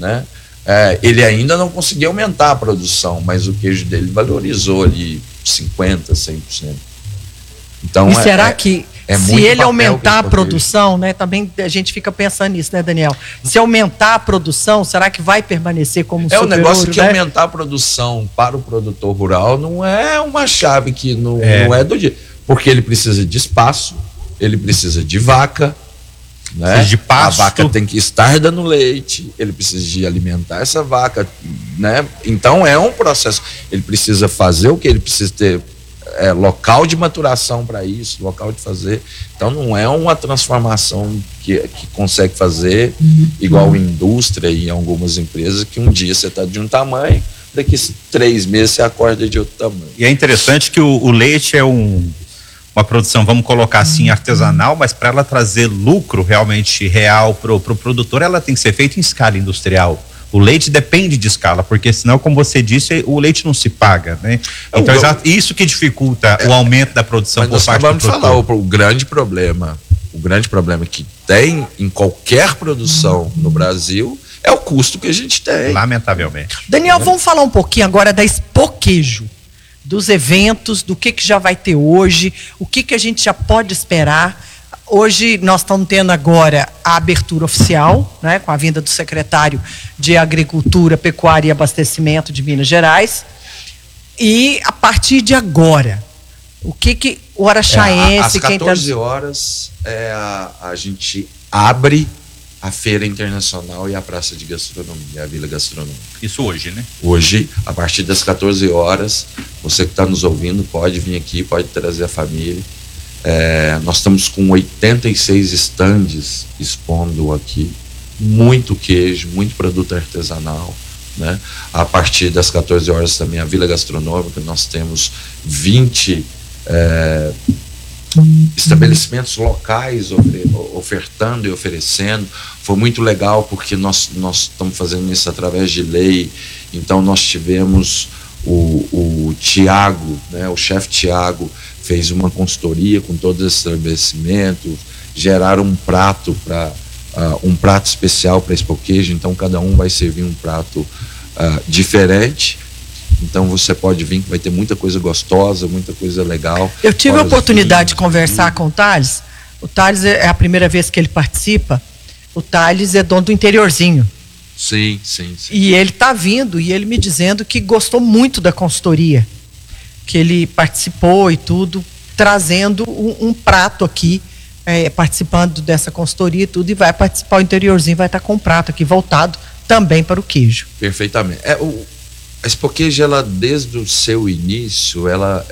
né? Ele ainda não conseguiu aumentar a produção, mas o queijo dele valorizou ali 50%, 100%. Então, e será que se ele aumentar a produção, queijo, né? Também a gente fica pensando nisso, né, Daniel? Se aumentar a produção, será que vai permanecer como o negócio ouro, que né? aumentar a produção para o produtor rural não é uma chave que não é do dia, porque ele precisa de espaço, ele precisa de vaca, né? De pasto. A vaca tem que estar dando leite, ele precisa de alimentar essa vaca, né? Então é um processo. Ele precisa fazer o que ele precisa ter local de maturação para isso, local de fazer. Então não é uma transformação que consegue fazer igual indústria e em algumas empresas, que um dia você está de um tamanho, daqui 3 meses você acorda de outro tamanho. E é interessante que o leite é uma produção, vamos colocar assim, artesanal, mas para ela trazer lucro realmente real pro produtor, ela tem que ser feita em escala industrial. O leite depende de escala, porque senão, como você disse, o leite não se paga, né? Então, isso que dificulta o aumento da produção por parte do produtor. Vamos falar, o grande problema que tem em qualquer produção no Brasil é o custo que a gente tem. Lamentavelmente. Daniel, vamos falar um pouquinho agora da Expo Queijo, dos eventos, do que já vai ter hoje, o que a gente já pode esperar. Hoje nós estamos tendo agora a abertura oficial, né, com a vinda do secretário de Agricultura, Pecuária e Abastecimento de Minas Gerais. E a partir de agora, o que o araxaense... Às 14 horas a gente abre a Feira Internacional e a Praça de Gastronomia, a Vila Gastronômica. Isso hoje, né? Hoje, a partir das 14 horas, você que está nos ouvindo pode vir aqui, pode trazer a família. Nós estamos com 86 estandes expondo aqui, muito queijo, muito produto artesanal, né? A partir das 14 horas também a Vila Gastronômica, nós temos 20 estabelecimentos locais ofertando e oferecendo. Foi muito legal porque nós estamos fazendo isso através de lei. Então nós tivemos o Tiago, né, o chefe Tiago, fez uma consultoria com todos os estabelecimentos, geraram um prato especial para Expo Queijo. Então cada um vai servir um prato diferente. Então você pode vir, que vai ter muita coisa gostosa, muita coisa legal. Eu tive a oportunidade de conversar com o Thales. O Thales é a primeira vez que ele participa. O Thales é dono do interiorzinho. Sim. E ele está vindo e ele me dizendo que gostou muito da consultoria, que ele participou e tudo, trazendo um prato aqui, participando dessa consultoria e tudo, e vai participar, o interiorzinho vai estar com um prato aqui voltado também para o queijo. Perfeitamente. A Expo Queijo, ela, desde o seu início, ela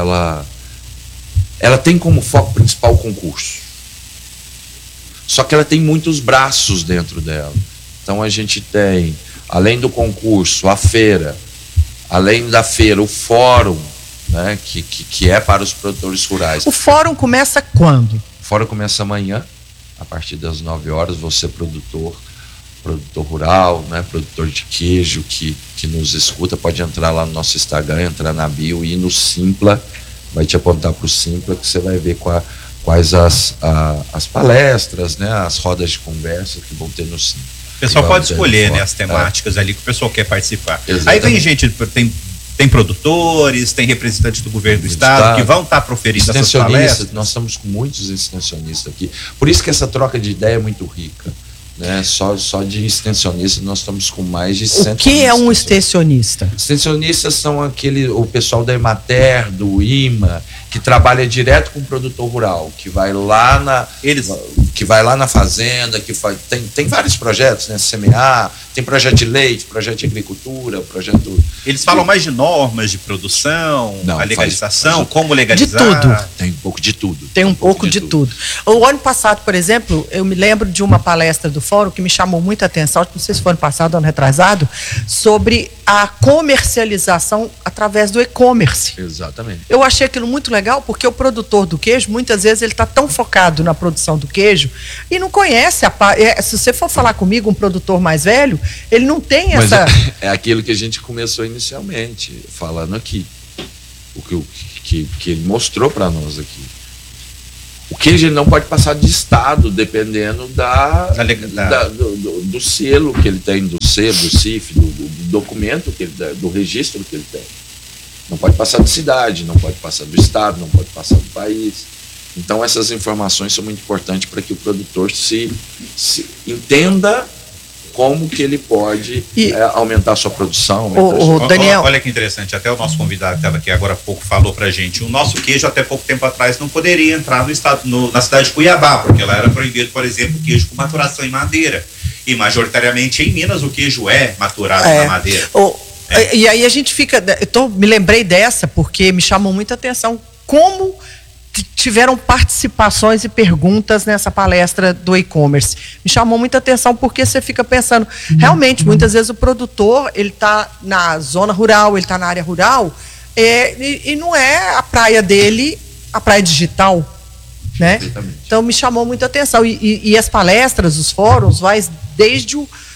tem como foco principal o concurso. Só que ela tem muitos braços dentro dela. Então a gente tem, além do concurso, a feira, além da feira, o fórum, né, que é para os produtores rurais. O fórum começa quando? O fórum começa amanhã, a partir das 9 horas, você produtor rural, né, produtor de queijo que nos escuta, pode entrar lá no nosso Instagram, entrar na bio e ir no Simpla, vai te apontar para o Simpla, que você vai ver quais as palestras, né, as rodas de conversa que vão ter no Simpla. O pessoal pode escolher, né, as temáticas ali que o pessoal quer participar. Exatamente. Aí vem gente, tem produtores, tem representantes do governo do estado que vão estar proferindo essas palestras. Nós estamos com muitos extensionistas aqui, por isso que essa troca de ideia é muito rica, né? Só de extensionistas nós estamos com mais de 100. O que é um extensionista? Extensionistas são o pessoal da Emater, do IMA, que trabalha direto com o produtor rural, que vai lá na fazenda, tem vários projetos, né? Semear, tem projeto de leite, projeto de agricultura, projeto... Eles falam mais de normas de produção, a legalização, como legalizar. De tudo. Tem um pouco de tudo. Tem um pouco de tudo. O ano passado, por exemplo, eu me lembro de uma palestra do fórum que me chamou muita atenção, não sei se foi ano passado, ano retrasado, sobre a comercialização através do e-commerce. Exatamente. Eu achei aquilo muito legal, porque o produtor do queijo, muitas vezes, ele está tão focado na produção do queijo e não conhece se você for falar comigo, um produtor mais velho, ele não tem essa... Mas é aquilo que a gente começou inicialmente, falando aqui. O que ele mostrou para nós aqui. O queijo ele não pode passar de estado, dependendo do selo que ele tem, do selo, do CIF, do documento, do registro que ele tem. Não pode passar de cidade, não pode passar do estado, não pode passar do país. Então essas informações são muito importantes para que o produtor se entenda como que ele pode aumentar a sua produção. Daniel, olha que interessante, até o nosso convidado que estava aqui agora há pouco falou pra gente, o nosso queijo até pouco tempo atrás não poderia entrar na cidade de Cuiabá, porque lá era proibido, por exemplo, queijo com maturação em madeira. E majoritariamente em Minas o queijo é maturado na madeira. E aí a gente fica, me lembrei dessa porque me chamou muita atenção como tiveram participações e perguntas nessa palestra do e-commerce. Me chamou muita atenção porque você fica pensando, realmente, muitas vezes o produtor, ele está na zona rural, ele está na área rural, e não é a praia dele, a praia digital, né? Exatamente. Então me chamou muita atenção. E as palestras, os fóruns, vai desde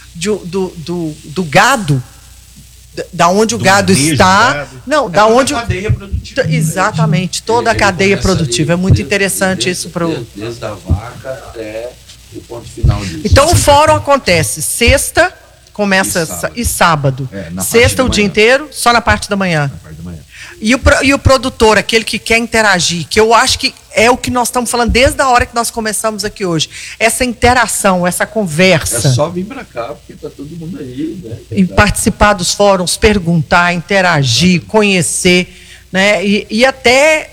do gado, da onde o gado está, da onde a cadeia produtiva. Exatamente, toda a cadeia produtiva. É muito interessante isso para o. Desde a vaca até o ponto final disso. Então o fórum acontece sexta, começa e sábado. Sexta o dia inteiro, só na parte da manhã. Na parte da manhã. E o produtor, aquele que quer interagir, que eu acho que é o que nós estamos falando desde a hora que nós começamos aqui hoje. Essa interação, essa conversa. É só vir para cá, porque está todo mundo aí, né? E participar dos fóruns, perguntar, interagir, conhecer, né? E até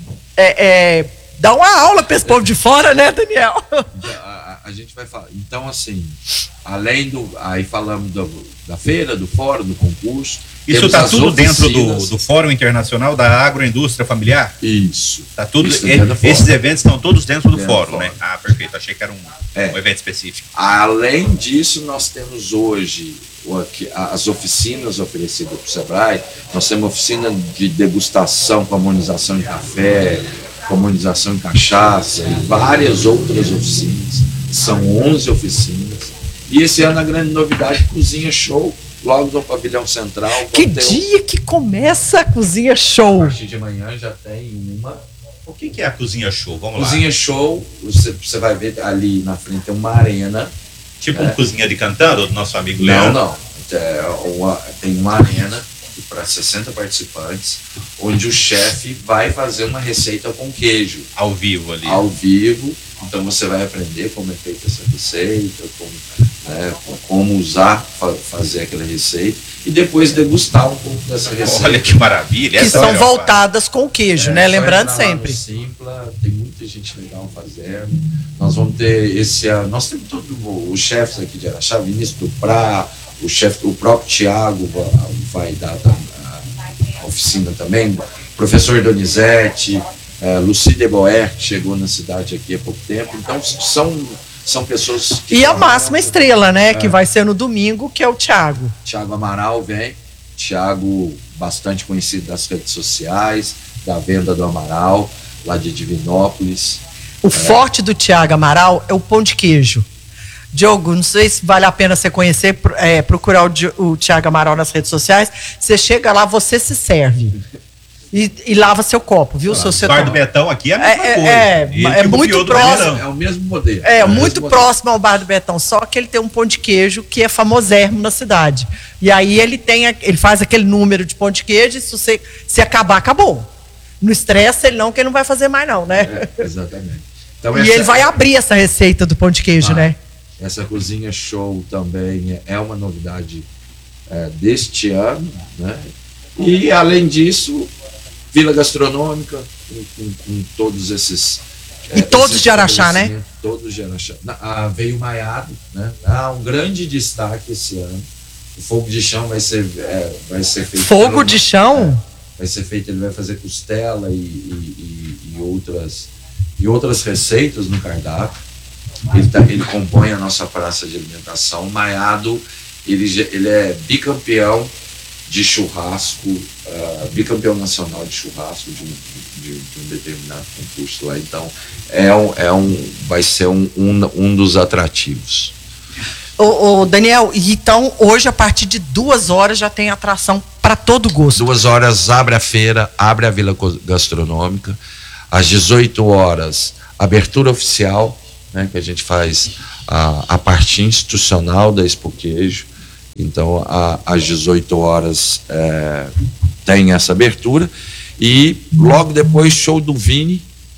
dar uma aula para esse povo de fora, né, Daniel? A gente vai falar. Então, assim, além aí falamos da feira, do fórum, do concurso. Isso está tudo dentro do Fórum Internacional da Agroindústria Familiar? Isso. Tá tudo, esses eventos estão todos dentro do fórum, né? Ah, perfeito. Achei que era um evento específico. Além disso, nós temos hoje as oficinas oferecidas para o Sebrae. Nós temos oficina de degustação, com harmonização em café, com harmonização em cachaça e várias outras oficinas. São 11 oficinas. E esse ano a grande novidade, Cozinha Show, logo no Pavilhão Central. Que dia que começa a Cozinha Show? A partir de amanhã já tem uma. O que é a Cozinha Show? Vamos lá. Cozinha Show, você vai ver ali na frente tem uma arena. Tipo uma cozinha de cantando do nosso amigo Leandro? Não. Tem uma arena para 60 participantes, onde o chefe vai fazer uma receita com queijo. Ao vivo ali. Ao vivo. Então você vai aprender como é feita essa receita, como usar, fazer aquela receita e depois degustar um pouco dessa receita. Olha que maravilha! Que são voltadas com queijo, né? Lembrando sempre. Simpla, tem muita gente legal fazendo. Nós vamos ter esse ano, nós temos todos os chefes aqui de Araxá, Vinícius Duprá, o próprio Tiago vai dar a oficina também, o professor Donizete, Lucy de Boer, que chegou na cidade aqui há pouco tempo. Então são pessoas que... E a máxima estrela, né? Que vai ser no domingo, que é o Tiago. Tiago Amaral vem. Tiago, bastante conhecido das redes sociais, da venda do Amaral, lá de Divinópolis. O forte do Tiago Amaral é o pão de queijo. Diogo, não sei se vale a pena você conhecer, procurar o Tiago Amaral nas redes sociais. Você chega lá, você se serve. E lava seu copo, viu? O Bar do Betão aqui é a mesma coisa. É muito próximo. É o mesmo modelo. Muito próximo ao Bar do Betão, só que ele tem um pão de queijo que é famosérrimo na cidade. E aí ele faz aquele número de pão de queijo e se acabar, acabou. Não estressa ele não, que ele não vai fazer mais não, né? Exatamente. Então, ele vai abrir essa receita do pão de queijo, né? Essa Cozinha Show também é uma novidade deste ano, né? E além disso, Vila Gastronômica, com todos esses... E todos de Araxá, né? Todos de Araxá. Veio Maiado, né? Um grande destaque esse ano. O fogo de chão vai ser feito... Fogo de chão? Vai ser feito, ele vai fazer costela e outras receitas no cardápio. Ele compõe a nossa praça de alimentação. O Maiado, ele é bicampeão de churrasco, bicampeão nacional de churrasco de um determinado concurso lá. Então, vai ser um dos atrativos. Ô Daniel, então hoje a partir de 2 horas já tem atração para todo gosto. 2 horas abre a feira, abre a Vila Gastronômica. Às 18 horas abertura oficial, né, que a gente faz a parte institucional da Expo Queijo. Então, às 18 horas tem essa abertura. E logo depois, show do Vini.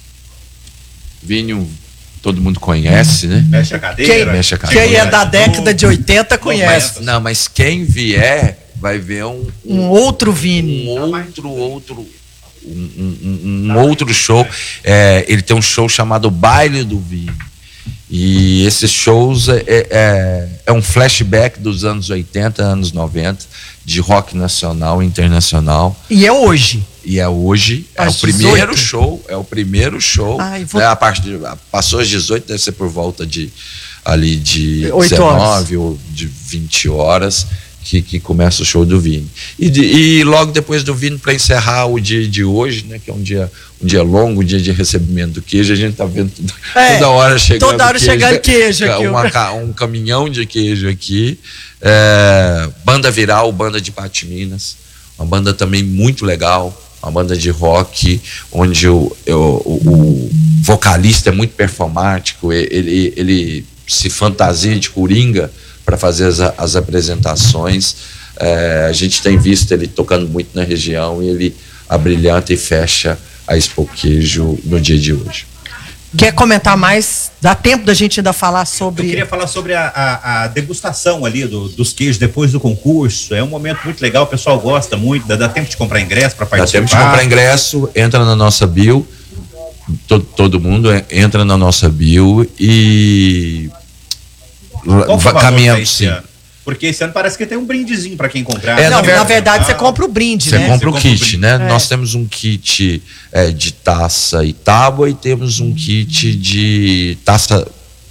Vini, todo mundo conhece, né? Mexe a cadeira. Mexe a cadeira. Quem é da década de 80 conhece. Mas quem vier vai ver um outro Vini. Um outro show. Ele tem um show chamado Baile do Vini. E esses shows é um flashback dos anos 80, anos 90, de rock nacional e internacional. E é hoje. É o primeiro show. É o primeiro show. Passou às 18, deve ser por volta de 19 ou de 20 horas. Que começa o show do Vini. E logo depois do Vini, para encerrar o dia de hoje, né, que é um dia longo, um dia de recebimento do queijo, a gente está vendo toda hora chegando queijo aqui. Um caminhão de queijo aqui. Banda Viral, banda de Patiminas, uma banda também muito legal, uma banda de rock, onde o vocalista é muito performático, ele se fantasia de coringa para fazer as apresentações. A gente tem visto ele tocando muito na região e ele abrilhanta e fecha a Expo Queijo no dia de hoje. Quer comentar mais? Dá tempo da gente ainda falar sobre... Eu queria falar sobre a degustação ali dos queijos depois do concurso. É um momento muito legal, o pessoal gosta muito. Dá tempo de comprar ingresso para participar? Dá tempo de comprar ingresso, entra na nossa bio, todo mundo entra na nossa bio e... caminhando, sim. Porque esse ano parece que tem um brindezinho para quem comprar. Na verdade, você compra o brinde, né? Você compra o kit, né? Nós temos um kit de taça e tábua e temos um kit de taça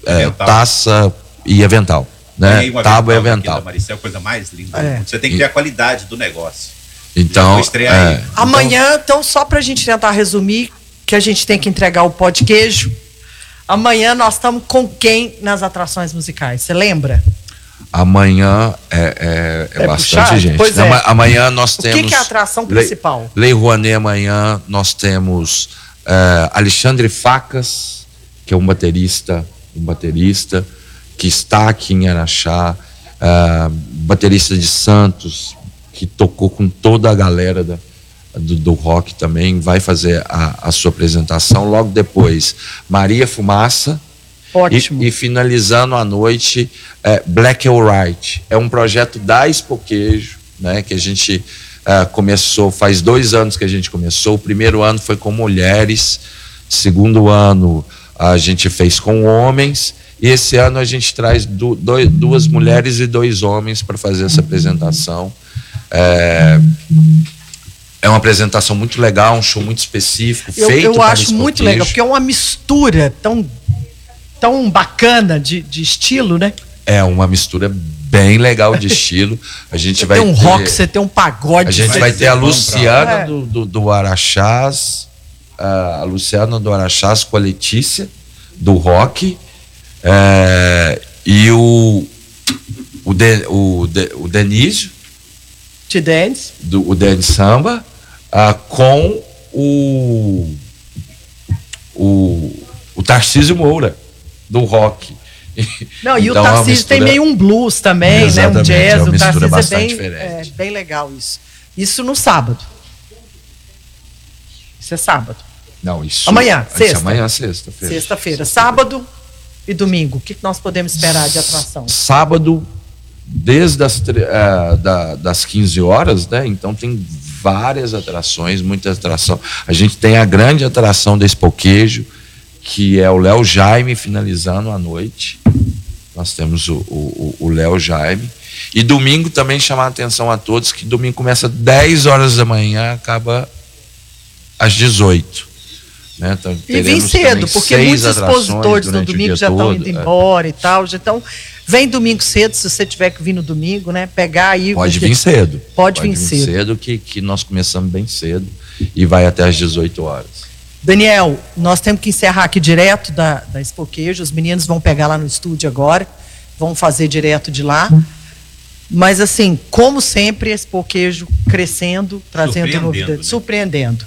e avental, né? Tábua e avental. Maricel, coisa mais linda. Você tem que ver a qualidade do negócio. Então, amanhã, então, só para a gente tentar resumir, que a gente tem que entregar o pó de queijo. Amanhã nós estamos com quem nas atrações musicais? Você lembra? Amanhã é bastante puxado? Gente. Pois amanhã nós temos... O que é a atração principal? Lei Rouanet amanhã nós temos Alexandre Facas, que é um baterista que está aqui em Araxá, baterista de Santos, que tocou com toda a galera do rock também, vai fazer a sua apresentação. Logo depois, Maria Fumaça. Ótimo. E finalizando a noite, Black or White. É um projeto da Expo Queijo, né, que a gente começou, faz 2 anos que a gente começou. O primeiro ano foi com mulheres, segundo ano a gente fez com homens, e esse ano a gente traz 2 mulheres e 2 homens para fazer essa apresentação. É uma apresentação muito legal, um show muito específico, feito eu acho muito legal, porque é uma mistura tão bacana de estilo, né? É uma mistura bem legal de estilo. A gente vai ter um rock, você tem um pagode. A gente vai ter a Luciana do Araxás, a Luciana do Araxás com a Letícia do rock, e o Denísio T-Dance, o Dance Samba, com o Tarcísio Moura do rock. Não, e então, o Tarcísio tem meio um blues também, né? Um jazz. O Tarcísio é bem legal isso. Isso no sábado. Isso é sábado. Não, isso amanhã, sexta. Amanhã, sexta-feira. Sexta-feira. Sábado e domingo. O que nós podemos esperar de atração? Sábado, desde das 15 horas, né? Então tem várias atrações, muita atração. A gente tem a grande atração da Expo Queijo, que é o Léo Jaime finalizando a noite. Nós temos o Léo Jaime. E domingo também chamar a atenção a todos, que domingo começa às 10 horas da manhã, acaba às 18. Né? Então, e vem cedo, porque muitos expositores no domingo já estão indo embora e tal. Então, vem domingo cedo, se você tiver que vir no domingo, né? Pegar aí. Pode vir cedo. Pode vir cedo. Que nós começamos bem cedo e vai até às 18 horas. Daniel, nós temos que encerrar aqui direto da Expo Queijo. Os meninos vão pegar lá no estúdio agora, vão fazer direto de lá. Mas assim, como sempre, a Expo Queijo crescendo, trazendo novidades, surpreendendo.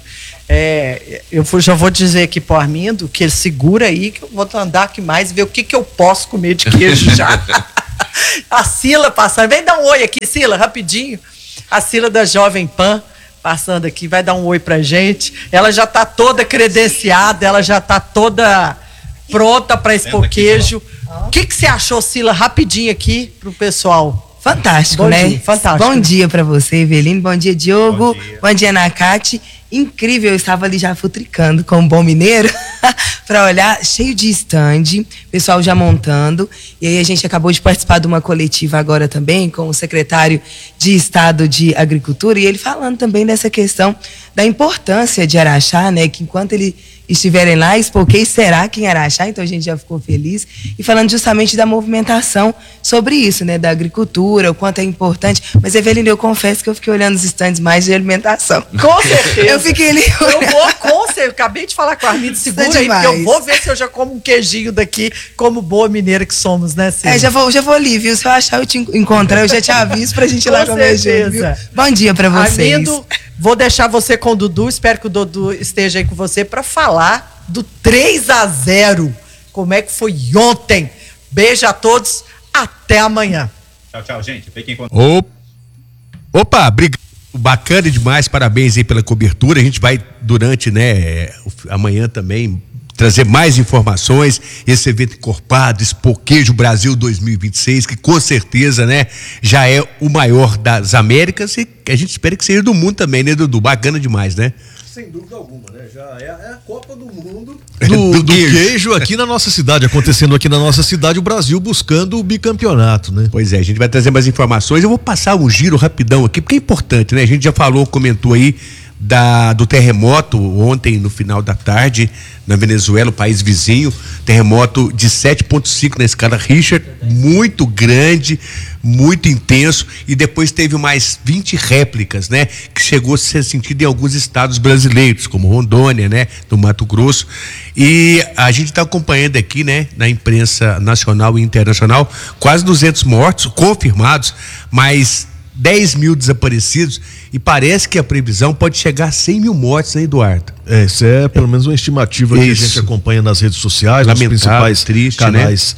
Eu já vou dizer aqui pro Armindo que ele segura aí, que eu vou andar aqui mais e ver o que eu posso comer de queijo já. A Cila passando. Vem dar um oi aqui, Cila, rapidinho. A Cila da Jovem Pan passando aqui, vai dar um oi pra gente. Ela já tá toda credenciada, ela já tá toda pronta para expor queijo. O que você achou, Cila, rapidinho aqui pro pessoal? Fantástico, Bom né? dia, fantástico. Bom dia para você, Eveline. Bom dia, Diogo. Bom dia, Nakati. Incrível, eu estava ali já futricando com um bom mineiro para olhar, cheio de stand, pessoal já montando. E aí a gente acabou de participar de uma coletiva agora também com o secretário de Estado de Agricultura e ele falando também dessa questão da importância de Araxá, né? Que enquanto ele estiverem lá, Expoquei será aqui em Araxá, então a gente já ficou feliz. E falando justamente da movimentação sobre isso, né? Da agricultura, o quanto é importante. Mas, Eveline, eu confesso que eu fiquei olhando os stands mais de alimentação. Com certeza. Eu fiquei ali. Eu vou com certeza. Eu acabei de falar com a Armindo, segura aí, porque eu vou ver se eu já como um queijinho daqui, como boa mineira que somos, né, Cida? Já vou ali, viu? Se eu achar, eu te encontrar, eu já te aviso pra gente ir lá comer junto, viu? Bom dia pra vocês. Armindo, vou deixar você com o Dudu, espero que o Dudu esteja aí com você pra falar do 3-0. Como é que foi ontem? Beijo a todos, até amanhã. Tchau, gente. Fiquem com... Opa, obrigado. Bacana demais, parabéns aí pela cobertura. A gente vai durante, amanhã também trazer mais informações, esse evento encorpado, Expoqueijo Brasil 2026, que com certeza, já é o maior das Américas e a gente espera que seja do mundo também, né, Dudu? Bacana demais, né? Sem dúvida alguma, né? Já é a Copa do Mundo do queijo aqui na nossa cidade, acontecendo aqui na nossa cidade, o Brasil buscando o bicampeonato, né? Pois é, a gente vai trazer mais informações. Eu vou passar um giro rapidão aqui, porque é importante, né? A gente já comentou aí do terremoto ontem no final da tarde na Venezuela, o país vizinho, terremoto de 7,5 na escala Richter, muito grande, muito intenso, e depois teve mais 20 réplicas, que chegou a ser sentido em alguns estados brasileiros, como Rondônia, do Mato Grosso, e a gente está acompanhando aqui, na imprensa nacional e internacional, quase 200 mortos confirmados, mas 10 mil desaparecidos, e parece que a previsão pode chegar a 100 mil mortes, né, Eduardo? Isso é pelo menos uma estimativa que a gente acompanha nas redes sociais, nos principais canais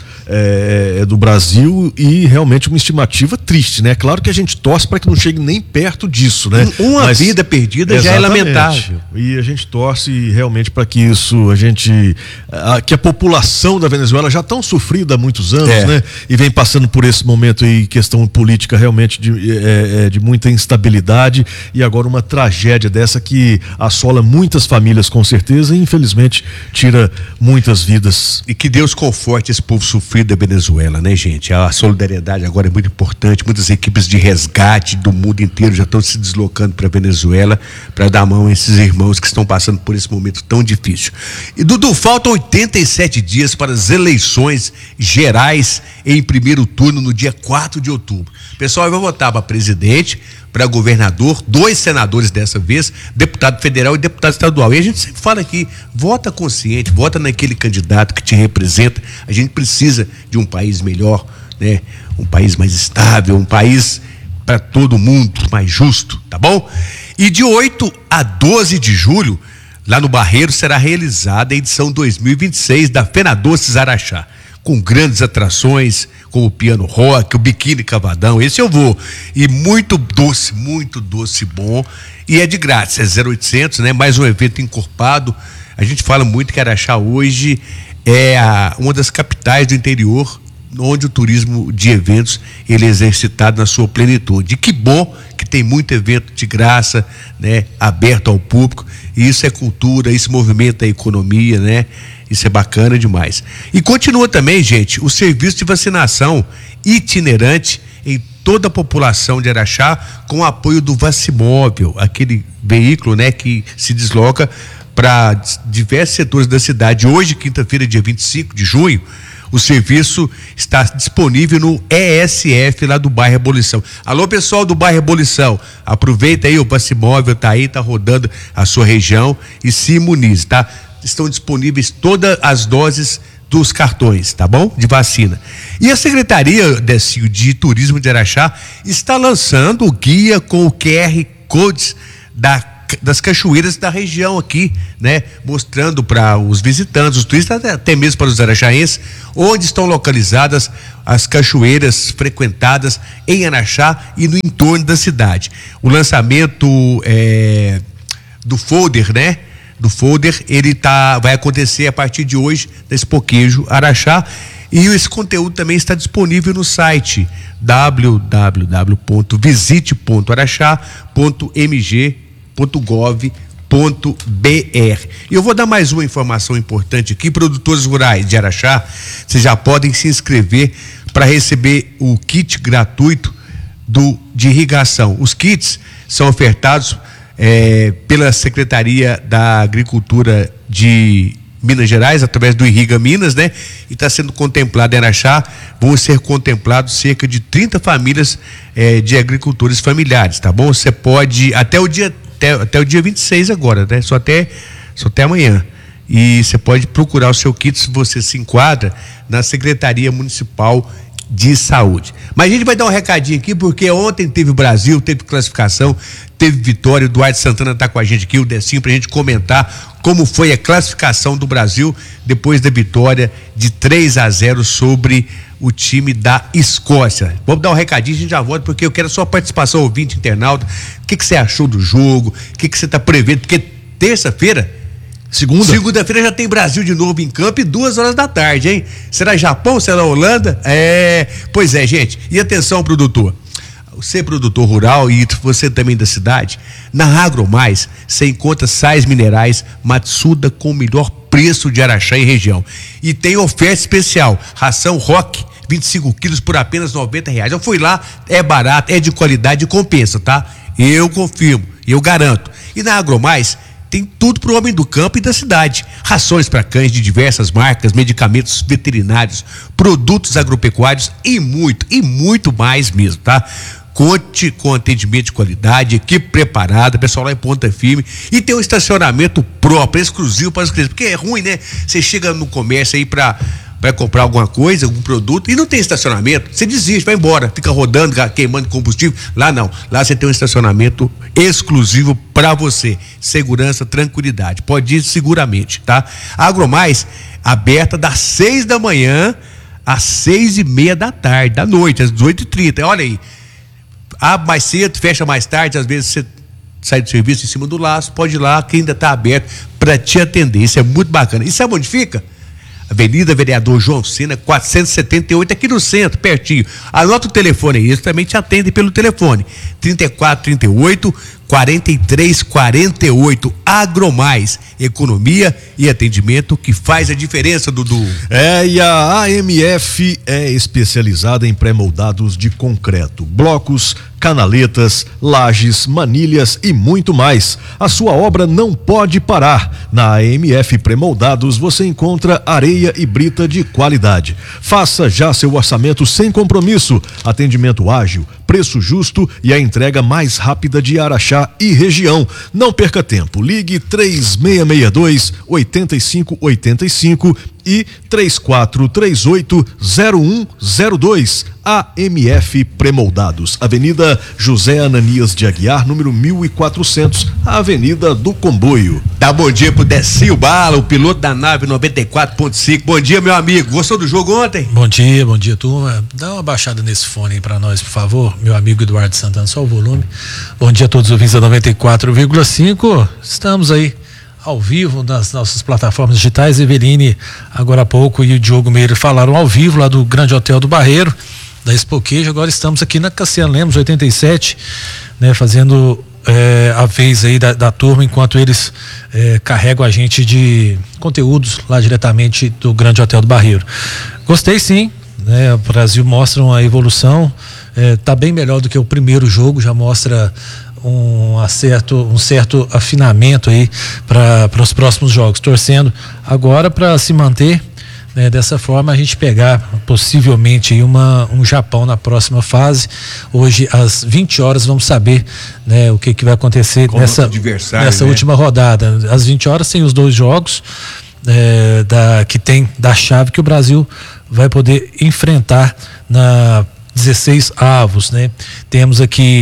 do Brasil, e realmente uma estimativa triste, né? Claro que a gente torce para que não chegue nem perto disso, né? Uma vida perdida já é lamentável. E a gente torce realmente para que que a população da Venezuela já tão sofrida há muitos anos, né? E vem passando por esse momento aí, questão política realmente de muita instabilidade, e agora uma tragédia dessa que assola muitas famílias com certeza e infelizmente tira muitas vidas. E que Deus conforte esse povo sofrido da Venezuela, né, gente? A solidariedade agora é muito importante, muitas equipes de resgate do mundo inteiro já estão se deslocando para a Venezuela para dar mão a esses irmãos que estão passando por esse momento tão difícil. E Dudu, faltam 87 dias para as eleições gerais em primeiro turno no dia 4 de outubro. Pessoal, vai votar para presidente, para governador, 2 senadores dessa vez, deputado federal e deputado estadual. E a gente sempre fala aqui, vota consciente, vota naquele candidato que te representa. A gente precisa de um país melhor, um país mais estável, um país para todo mundo, mais justo, tá bom? E de 8 a 12 de julho, lá no Barreiro, será realizada a edição 2026 da Fenadoces Araxá, com grandes atrações, como o piano rock, o biquíni cavadão, esse eu vou. E muito doce bom. E é de grátis, é 0800, mais um evento encorpado. A gente fala muito que Araxá hoje é uma das capitais do interior, onde o turismo de eventos ele é exercitado na sua plenitude. E que bom que tem muito evento de graça, aberto ao público. E isso é cultura, isso movimenta a economia, Isso é bacana demais. E continua também, gente, o serviço de vacinação itinerante em toda a população de Araxá, com o apoio do Vacimóvel, aquele veículo, que se desloca para diversos setores da cidade. Hoje, quinta-feira, dia 25 de junho, o serviço está disponível no ESF lá do bairro Abolição. Alô, pessoal do bairro Abolição, aproveita aí, o Vacimóvel tá aí, tá rodando a sua região e se imunize, tá? Estão disponíveis todas as doses dos cartões, tá bom? De vacina. E a Secretaria de Turismo de Araxá está lançando o guia com o QR Codes da das cachoeiras da região aqui, né? Mostrando para os visitantes, os turistas, até mesmo para os araxaenses, onde estão localizadas as cachoeiras frequentadas em Araxá e no entorno da cidade. O lançamento do folder, né? Do folder, ele vai acontecer a partir de hoje, da Expoquejo Araxá, e esse conteúdo também está disponível no site www.visite.araxá.mg.gov.br. E eu vou dar mais uma informação importante aqui. Produtores rurais de Araxá, vocês já podem se inscrever para receber o kit gratuito de irrigação. Os kits são ofertados pela Secretaria da Agricultura de Minas Gerais, através do Irriga Minas, né? E está sendo contemplado em Araxá, vão ser contemplados cerca de 30 famílias de agricultores familiares, tá bom? Você pode, até o dia 26 agora, né? Só até amanhã. E você pode procurar o seu kit se você se enquadra na Secretaria Municipal de Saúde. Mas a gente vai dar um recadinho aqui, porque ontem teve o Brasil, teve classificação, teve vitória. O Eduardo Santana está com a gente aqui, o Decinho, para a gente comentar como foi a classificação do Brasil depois da vitória de 3-0 sobre o time da Escócia. Vamos dar um recadinho, a gente já volta, porque eu quero a sua participação, ouvinte, internauta. O que você achou do jogo? O que você está prevendo? Porque segunda-feira já tem Brasil de novo em campo e 2h da tarde, hein? Será Japão? Será Holanda? Pois é, gente. E atenção, produtor. Você é produtor rural e você também da cidade, na AgroMais você encontra sais minerais Matsuda com o melhor preço de Araxá e região. E tem oferta especial, ração Rock, 25 quilos por apenas R$90. Eu fui lá, é barato, é de qualidade e compensa, tá? Eu confirmo, eu garanto. E na AgroMais tem tudo para o homem do campo e da cidade. Rações para cães de diversas marcas, medicamentos veterinários, produtos agropecuários e muito mais mesmo, tá? Conte com atendimento de qualidade, equipe preparada, pessoal lá em ponta firme, e tem um estacionamento próprio, exclusivo para as crianças, porque é ruim, né? Você chega no comércio aí para comprar alguma coisa, algum produto, e não tem estacionamento, você desiste, vai embora, fica rodando, queimando combustível. Lá não, lá você tem um estacionamento exclusivo para você, segurança, tranquilidade, pode ir seguramente, tá? A AgroMais, aberta das 6 da manhã às 6:30 da tarde, da noite, às 18h30, olha aí, abre mais cedo, fecha mais tarde, às vezes você sai do serviço em cima do laço, pode ir lá, que ainda está aberto para te atender, isso é muito bacana. E sabe onde fica? Avenida Vereador João Sena, 478, aqui no centro, pertinho. Anota o telefone aí, eles também te atendem pelo telefone, 3438-4348, AgroMais, economia e atendimento que faz a diferença, Dudu. E a AMF é especializada em pré-moldados de concreto, blocos, canaletas, lajes, manilhas e muito mais. A sua obra não pode parar. Na AMF Pré-Moldados você encontra areia e brita de qualidade. Faça já seu orçamento sem compromisso. Atendimento ágil, preço justo e a entrega mais rápida de Araxá e região. Não perca tempo. Ligue 3662-8585 e 3438-0102. AMF Premoldados, Avenida José Ananias de Aguiar, número 1400, a Avenida do Comboio. Dá bom dia pro Decinho Bala, o piloto da nave 94.5. Bom dia, meu amigo. Gostou do jogo ontem? Bom dia, turma. Dá uma baixada nesse fone aí pra nós, por favor. Meu amigo Eduardo Santana, só o volume. Bom dia a todos os ouvintes da 94,5. Estamos aí ao vivo nas nossas plataformas digitais. Eveline, agora há pouco, e o Diogo Meire falaram ao vivo lá do Grande Hotel do Barreiro, da Expoquejo. Agora estamos aqui na Cassiano Lemos 87, né, fazendo a vez aí da turma, enquanto eles carregam a gente de conteúdos lá diretamente do Grande Hotel do Barreiro. Gostei sim, né? O Brasil mostra uma evolução, tá bem melhor do que o primeiro jogo, já mostra um certo afinamento aí para os próximos jogos, torcendo agora para se manter, né, dessa forma, a gente pegar possivelmente aí um Japão na próxima fase. Hoje às 20 horas vamos saber, né, o que vai acontecer nessa última rodada. Às 20 horas tem os dois jogos que tem da chave que o Brasil vai poder enfrentar na 16 avos, né? Temos aqui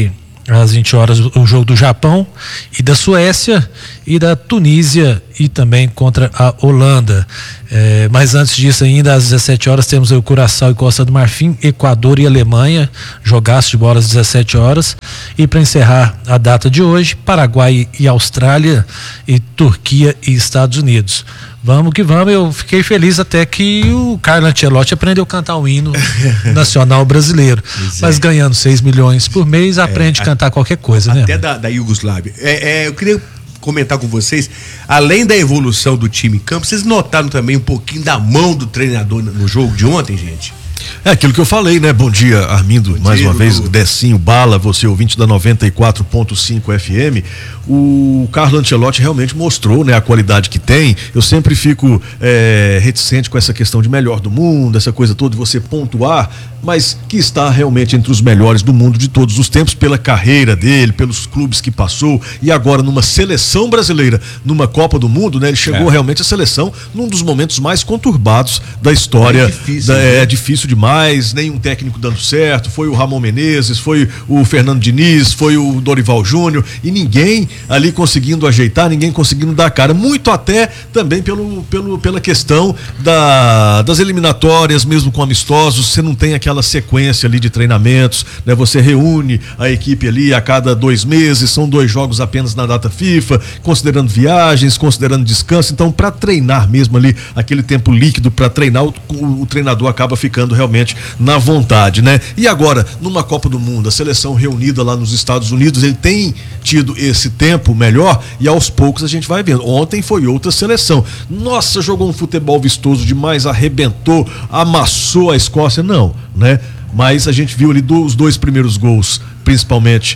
às 20 horas, o jogo do Japão e da Suécia e da Tunísia e também contra a Holanda. Mas antes disso ainda, às 17 horas, temos o Curaçao e Costa do Marfim, Equador e Alemanha, jogaço de bola às 17 horas. E para encerrar a data de hoje, Paraguai e Austrália e Turquia e Estados Unidos. Vamos que vamos, eu fiquei feliz até que o Carlo Ancelotti aprendeu a cantar o hino nacional brasileiro. Mas ganhando 6 milhões por mês, aprende a cantar qualquer coisa, né? Até da Iugoslávia. Eu queria comentar com vocês, além da evolução do time em campo, vocês notaram também um pouquinho da mão do treinador no jogo de ontem, gente? É aquilo que eu falei, né? Bom dia, Armindo, mais uma vez, Decinho, Bala, você ouvinte da 94.5 FM. O Carlo Ancelotti realmente mostrou, né, a qualidade que tem. Eu sempre fico reticente com essa questão de melhor do mundo, essa coisa toda de você pontuar, mas que está realmente entre os melhores do mundo de todos os tempos, pela carreira dele, pelos clubes que passou, e agora numa seleção brasileira, numa Copa do Mundo, né? Ele chegou realmente à seleção num dos momentos mais conturbados da história. É difícil demais, nenhum técnico dando certo, foi o Ramon Menezes, foi o Fernando Diniz, foi o Dorival Júnior, e ninguém ali conseguindo ajeitar, ninguém conseguindo dar cara, muito até também pela questão das eliminatórias, mesmo com amistosos, você não tem aquela sequência ali de treinamentos, né? Você reúne a equipe ali a cada 2 meses, são 2 jogos apenas na data FIFA, considerando viagens, considerando descanso, então para treinar mesmo ali, aquele tempo líquido para treinar, o treinador acaba ficando realmente na vontade, né? E agora, numa Copa do Mundo, a seleção reunida lá nos Estados Unidos, ele tem tido esse tempo melhor e aos poucos a gente vai vendo. Ontem foi outra seleção. Nossa, jogou um futebol vistoso demais, arrebentou, amassou a Escócia. Não, né? Mas a gente viu ali os 2 primeiros gols, principalmente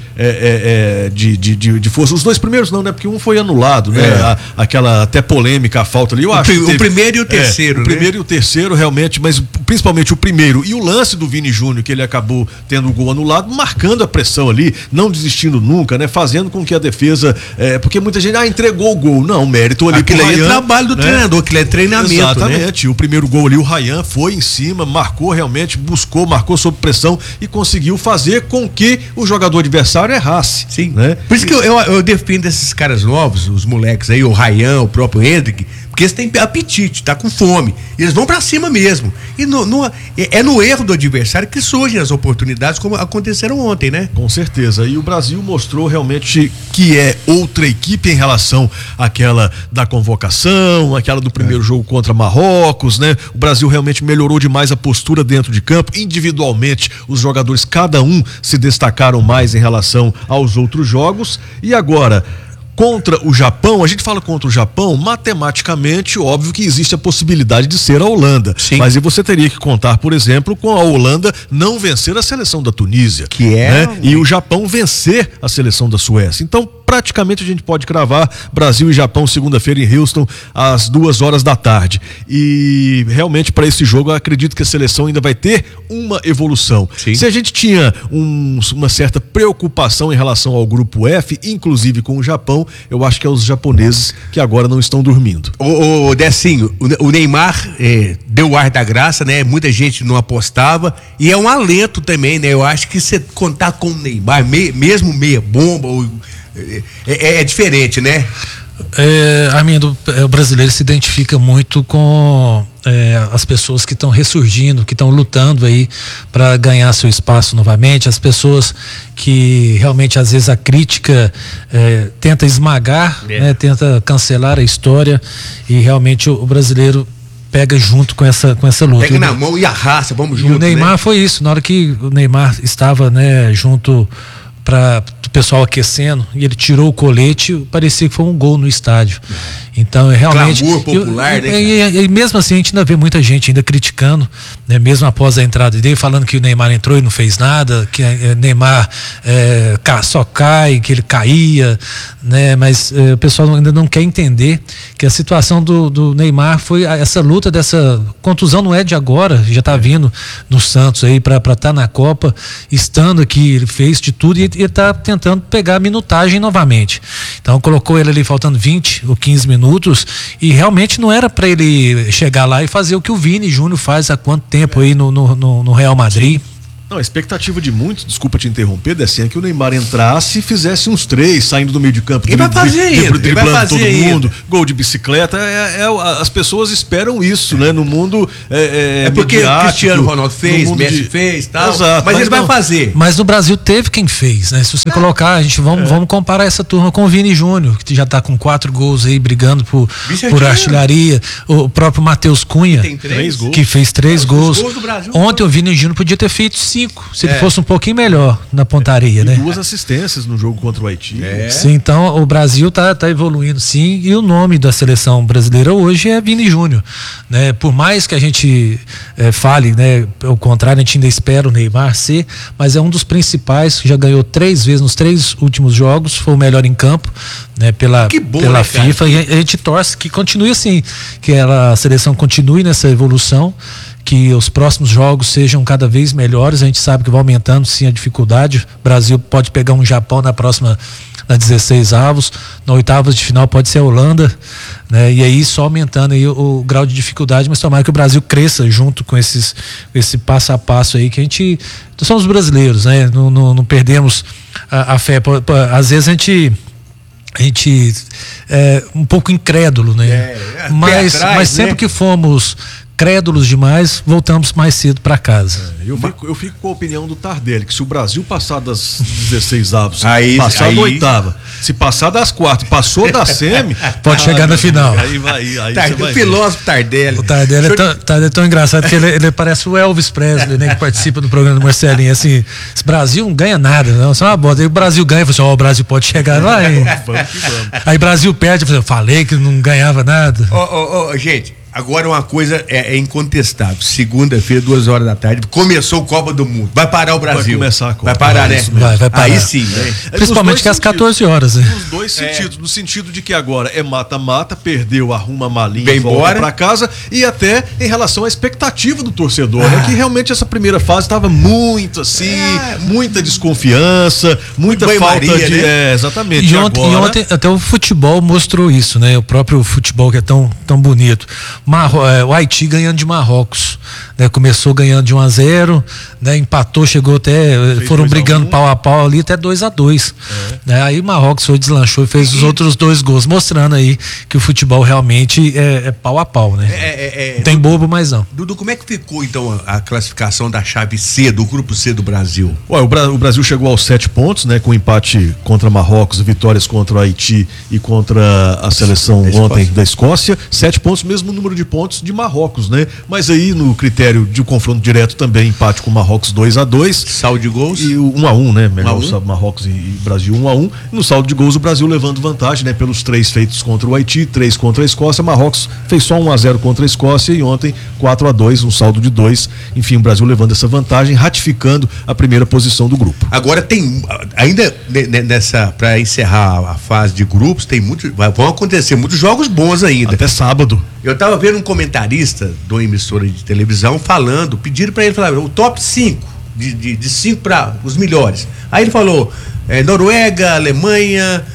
de força. Os 2 primeiros não, né? Porque um foi anulado, né? Aquela até polêmica, a falta ali. Eu acho o primeiro e o terceiro, o primeiro e o terceiro realmente, mas principalmente o primeiro e o lance do Vini Júnior, que ele acabou tendo o gol anulado, marcando a pressão ali, não desistindo nunca, né? Fazendo com que a defesa, porque muita gente, entregou o gol. Não, mérito ali pro Ryan, é trabalho do treinador, que é treinamento, exatamente, né? O primeiro gol ali, o Ryan foi em cima, marcou realmente, marcou sob pressão e conseguiu fazer com que o jogador adversário errasse. Sim, né? Por isso que eu defendo esses caras novos, os moleques aí, o Ryan, o próprio Hendrick, porque eles têm apetite, tá com fome, eles vão pra cima mesmo, e no erro do adversário que surgem as oportunidades, como aconteceram ontem, né? Com certeza, e o Brasil mostrou realmente que é outra equipe em relação àquela da convocação, aquela do primeiro jogo contra Marrocos, né? O Brasil realmente melhorou demais a postura dentro de campo, individualmente os jogadores, cada um se destacaram mais em relação aos outros jogos, e agora contra o Japão, a gente fala contra o Japão, matematicamente, óbvio que existe a possibilidade de ser a Holanda. Sim. Mas aí você teria que contar, por exemplo, com a Holanda não vencer a seleção da Tunísia. Que é... né? E o Japão vencer a seleção da Suécia. Então, praticamente a gente pode cravar Brasil e Japão segunda-feira em Houston às 14h da tarde. E realmente para esse jogo eu acredito que a seleção ainda vai ter uma evolução. Sim. Se a gente tinha uma certa preocupação em relação ao grupo F, inclusive com o Japão, eu acho que é os japoneses que agora não estão dormindo. Ô Decinho, o Neymar deu o ar da graça, né? Muita gente não apostava e é um alento também, né? Eu acho que você contar com o Neymar, mesmo meia bomba, é diferente, né? Armindo, o brasileiro se identifica muito com as pessoas que estão ressurgindo, que estão lutando aí para ganhar seu espaço novamente, as pessoas que realmente às vezes a crítica tenta esmagar, né, tenta cancelar a história, e realmente o brasileiro pega junto com essa luta. Pega na mão e arrasta, vamos junto. E o Neymar, né? Foi isso, na hora que o Neymar estava, né, junto para o pessoal aquecendo, e ele tirou o colete, parecia que foi um gol no estádio. Então, realmente... Clamor popular, né? E mesmo assim, a gente ainda vê muita gente ainda criticando, né, mesmo após a entrada dele, falando que o Neymar entrou e não fez nada, que o Neymar só cai, que ele caía, né? Mas o pessoal ainda não quer entender que a situação do Neymar foi essa luta dessa contusão, não é de agora, já está vindo no Santos aí para estar na Copa, estando aqui, ele fez de tudo e ele está tentando pegar a minutagem novamente. Então colocou ele ali faltando 20 ou 15 minutos e realmente não era para ele chegar lá e fazer o que o Vini Júnior faz há quanto tempo aí no Real Madrid. Não, a expectativa de muitos, desculpa te interromper, Decinha, é que o Neymar entrasse e fizesse uns 3, saindo do meio de campo, driblando todo mundo, gol de bicicleta. As pessoas esperam isso, né? No mundo porque o Cristiano Ronaldo fez, Messi fez, tal. Exato, mas ele vai fazer. Mas no Brasil teve quem fez, né? Se você colocar, vamos comparar essa turma com o Vini Júnior, que já tá com 4 gols aí, brigando por artilharia. O próprio Matheus Cunha, tem 3 gols, que fez 3 gols. Gols do Brasil. Ontem o Vini Júnior podia ter feito 5, se ele fosse um pouquinho melhor na pontaria, e né? 2 assistências no jogo contra o Haiti. Sim, então o Brasil tá evoluindo, sim, e o nome da seleção brasileira hoje é Vini Júnior, né? Por mais que a gente fale, né, ao contrário, a gente ainda espera o Neymar ser, mas é um dos principais, que já ganhou 3 vezes nos 3 últimos jogos, foi o melhor em campo, né, pela FIFA, e a gente torce que continue assim, que a seleção continue nessa evolução, que os próximos jogos sejam cada vez melhores. A gente sabe que vai aumentando sim a dificuldade. O Brasil pode pegar um Japão na 16 avos, na 8ª de final pode ser a Holanda, né? E aí só aumentando aí o grau de dificuldade, mas tomara que o Brasil cresça junto com esse passo a passo aí, que a gente, nós somos brasileiros, né? Não perdemos a fé. Às vezes a gente é um pouco incrédulo, né? Mas sempre, né, que fomos crédulos demais, voltamos mais cedo para casa. Eu fico com a opinião do Tardelli, que se o Brasil passar das 16 avos, passar da 8ª, se passar das 4ª, passou da semi, pode chegar na final. Aí o filósofo Tardelli. O Tardelli é tão engraçado que ele parece o Elvis Presley, né, que participa do programa do Marcelinho. Assim, esse Brasil não ganha nada, não, só uma bosta. Aí o Brasil ganha, fala assim, o Brasil pode chegar lá. Vamos. Aí o Brasil perde, eu falei que não ganhava nada. Gente, agora uma coisa é incontestável. Segunda-feira, 2 horas da tarde, começou o Copa do Mundo. Vai parar o Brasil. Vai começar a Copa. Vai parar, né? Vai parar. Aí sim, né? Principalmente que é às 14 horas, né? Nos 2 sentidos. No sentido de que agora é mata-mata, perdeu, arruma a malinha, vem volta embora pra casa, e até em relação à expectativa do torcedor, né? Que realmente essa primeira fase estava muito assim, muita desconfiança, muita falta Maria, de... né? Exatamente. E ontem até o futebol mostrou isso, né? O próprio futebol que é tão bonito. O Haiti ganhando de Marrocos, né? Começou ganhando de 1-0, né? Empatou, chegou até, foram brigando pau a pau ali até 2-2, né? Aí o Marrocos deslanchou e fez os outros 2 gols, mostrando aí que o futebol realmente é pau a pau, né? Não tem bobo mais não. Dudu, como é que ficou então a classificação da chave C, do grupo C do Brasil? O Brasil chegou aos 7 pontos, né? Com empate contra Marrocos, vitórias contra o Haiti e contra a seleção ontem da Escócia. 7 pontos, mesmo número de pontos de Marrocos, né? Mas aí no critério de confronto direto também, empate com Marrocos 2-2. Saldo de gols? E 1-1, né? Melhor Marrocos e Brasil 1-1. No saldo de gols, o Brasil levando vantagem, né? Pelos 3 feitos contra o Haiti, 3 contra a Escócia. Marrocos fez só 1-0 contra a Escócia e ontem 4-2, um saldo de 2. Enfim, o Brasil levando essa vantagem, ratificando a primeira posição do grupo. Agora tem, ainda para encerrar a fase de grupos, vão acontecer muitos jogos bons ainda. Até sábado. Eu tava vendo um comentarista de uma emissora de televisão pediram para ele falar o top 5, de 5 para os melhores. Aí ele falou Noruega, Alemanha,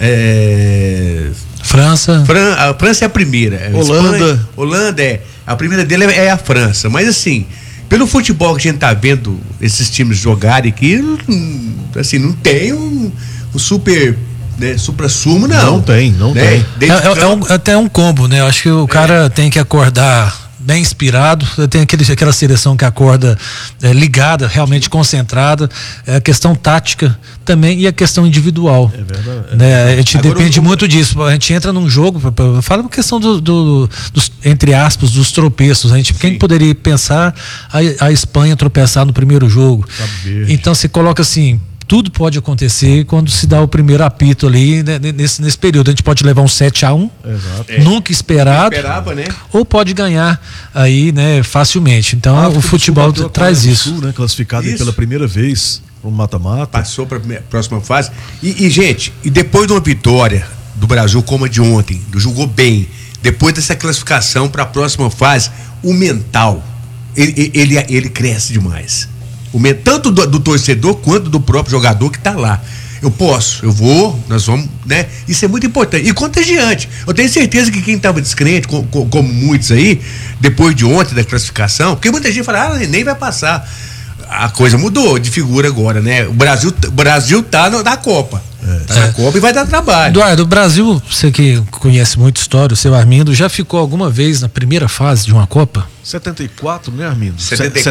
França. A França é a primeira. Holanda a primeira dele é a França. Mas assim, pelo futebol que a gente tá vendo esses times jogarem aqui, assim, não tem um super, né, supra-sumo, não. Não tem. É até um combo, né? Eu acho que o cara tem que acordar bem inspirado, tem aquela seleção que acorda ligada, realmente concentrada, a questão tática também e a questão individual. É verdade. Né? A gente depende muito disso. A gente entra num jogo, fala uma questão dos, entre aspas, dos tropeços. Quem poderia pensar a Espanha tropeçar no primeiro jogo? Então você coloca assim, tudo pode acontecer quando se dá o primeiro apito ali, né, nesse período. A gente pode levar um 7-1, nunca esperado, né? Ou pode ganhar aí, né, facilmente. Então o futebol traz isso. Sul, né, classificado aí pela primeira vez no mata-mata. Passou para a próxima fase. Gente, depois de uma vitória do Brasil como a de ontem, jogou bem, depois dessa classificação para a próxima fase, o mental, ele cresce demais. Tanto do torcedor quanto do próprio jogador que está lá. Eu vou, nós vamos, né? Isso é muito importante e contagiante. Eu tenho certeza que quem estava descrente, como muitos aí, depois de ontem da classificação, porque muita gente fala, nem vai passar. a coisa mudou de figura agora, né? O Brasil tá na Copa. Tá na Copa e vai dar trabalho. Eduardo, o Brasil, você que conhece muito história, o seu Armindo, já ficou alguma vez na primeira fase de uma Copa? 74, né, Armindo?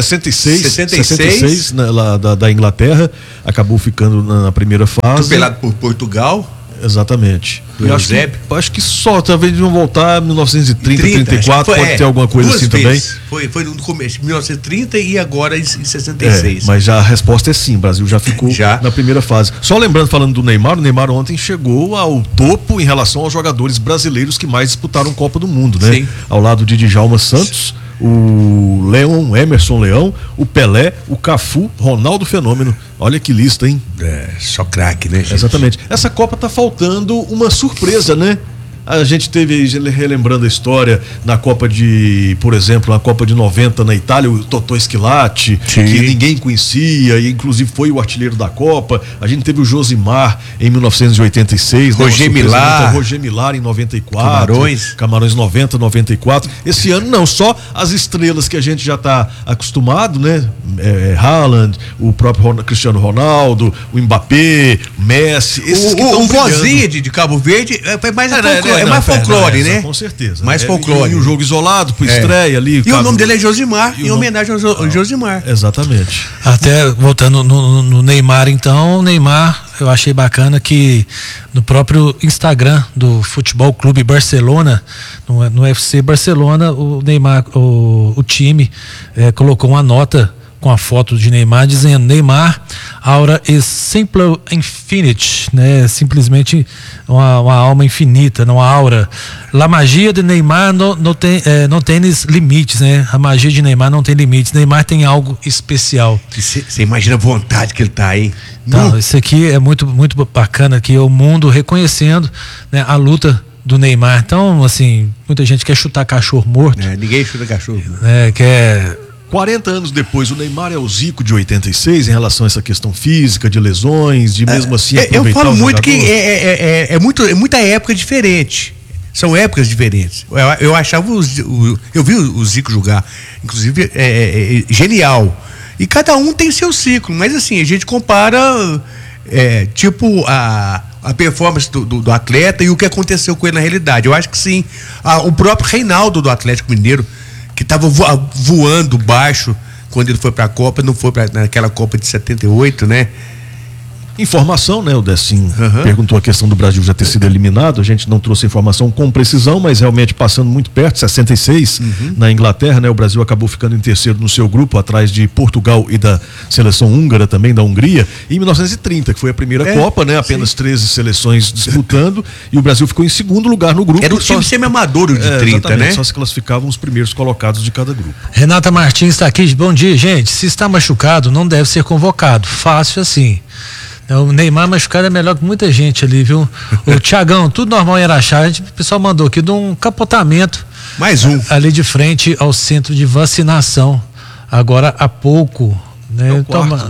66 lá da Inglaterra, acabou ficando na primeira fase. Atropelado por Portugal. Exatamente. Acho que só, talvez vão voltar em 1930, 34, pode ter alguma coisa assim vezes. Também. Foi no começo, 1930 e agora em 66. Mas já a resposta é sim, o Brasil já ficou na primeira fase. Só lembrando, falando do Neymar, o Neymar ontem chegou ao topo em relação aos jogadores brasileiros que mais disputaram Copa do Mundo, né? Sim. Ao lado de Djalma Santos, o Emerson Leão, o Pelé, o Cafu, Ronaldo Fenômeno. Olha que lista, hein? Só craque, né, gente? Exatamente. Essa Copa tá faltando uma surpresa, né? A gente teve, relembrando a história, na Copa por exemplo, na Copa de 90 na Itália, o Totò Schillaci, que ninguém conhecia, e inclusive foi o artilheiro da Copa. A gente teve o Josimar em 1986, Roger Millar em 94, Camarões 90, 94. Esse ano não, só as estrelas que a gente já está acostumado, né? Haaland, o próprio Cristiano Ronaldo, o Mbappé, o Messi, esses que o vozinho de Cabo Verde foi mais mais folclore, né? Com certeza. Mais folclore. E o jogo isolado, por estreia ali. E o nome dele é Josimar, em homenagem ao Josimar. Exatamente. Até voltando no Neymar, então, o Neymar, eu achei bacana que no próprio Instagram do Futebol Clube Barcelona, no FC Barcelona, o Neymar, o time colocou uma nota com a foto de Neymar, dizendo: Neymar, aura is simple infinite, né? Simplesmente uma alma infinita, uma aura. La magia de Neymar não tem limites, né? A magia de Neymar não tem limites. Neymar tem algo especial. Você imagina a vontade que ele tá aí. Não, isso aqui é muito, muito bacana, que é o mundo reconhecendo, né, a luta do Neymar. Então, assim, muita gente quer chutar cachorro morto. Ninguém chuta cachorro. Quer 40 anos depois, o Neymar é o Zico de 86 em relação a essa questão física, de lesões, de mesmo assim aproveitar. Eu falo muito que é muita época diferente. São épocas diferentes. Eu achava eu vi o Zico jogar, inclusive genial. E cada um tem seu ciclo, mas assim, a gente compara tipo a performance do atleta e o que aconteceu com ele na realidade. Eu acho que sim. O próprio Reinaldo do Atlético Mineiro, que estava voando baixo quando ele foi para a Copa, não foi naquela Copa de 78, né? Informação, né? O Decinho perguntou a questão do Brasil já ter sido eliminado. A gente não trouxe informação com precisão, mas realmente passando muito perto, 66 na Inglaterra, né? O Brasil acabou ficando em terceiro no seu grupo, atrás de Portugal e da seleção húngara também, da Hungria. E em 1930, que foi a primeira Copa, né? Apenas 13 seleções disputando, e o Brasil ficou em segundo lugar no grupo. Era o time semi-amador de 30, né? Só se classificavam os primeiros colocados de cada grupo. Renata Martins está aqui. Bom dia, gente. Se está machucado, não deve ser convocado. Fácil assim. O Neymar machucado é melhor que muita gente ali, viu? O Thiagão, tudo normal em Araxá. O pessoal mandou aqui de um capotamento. Mais um. Ali de frente ao centro de vacinação. Agora há pouco, né?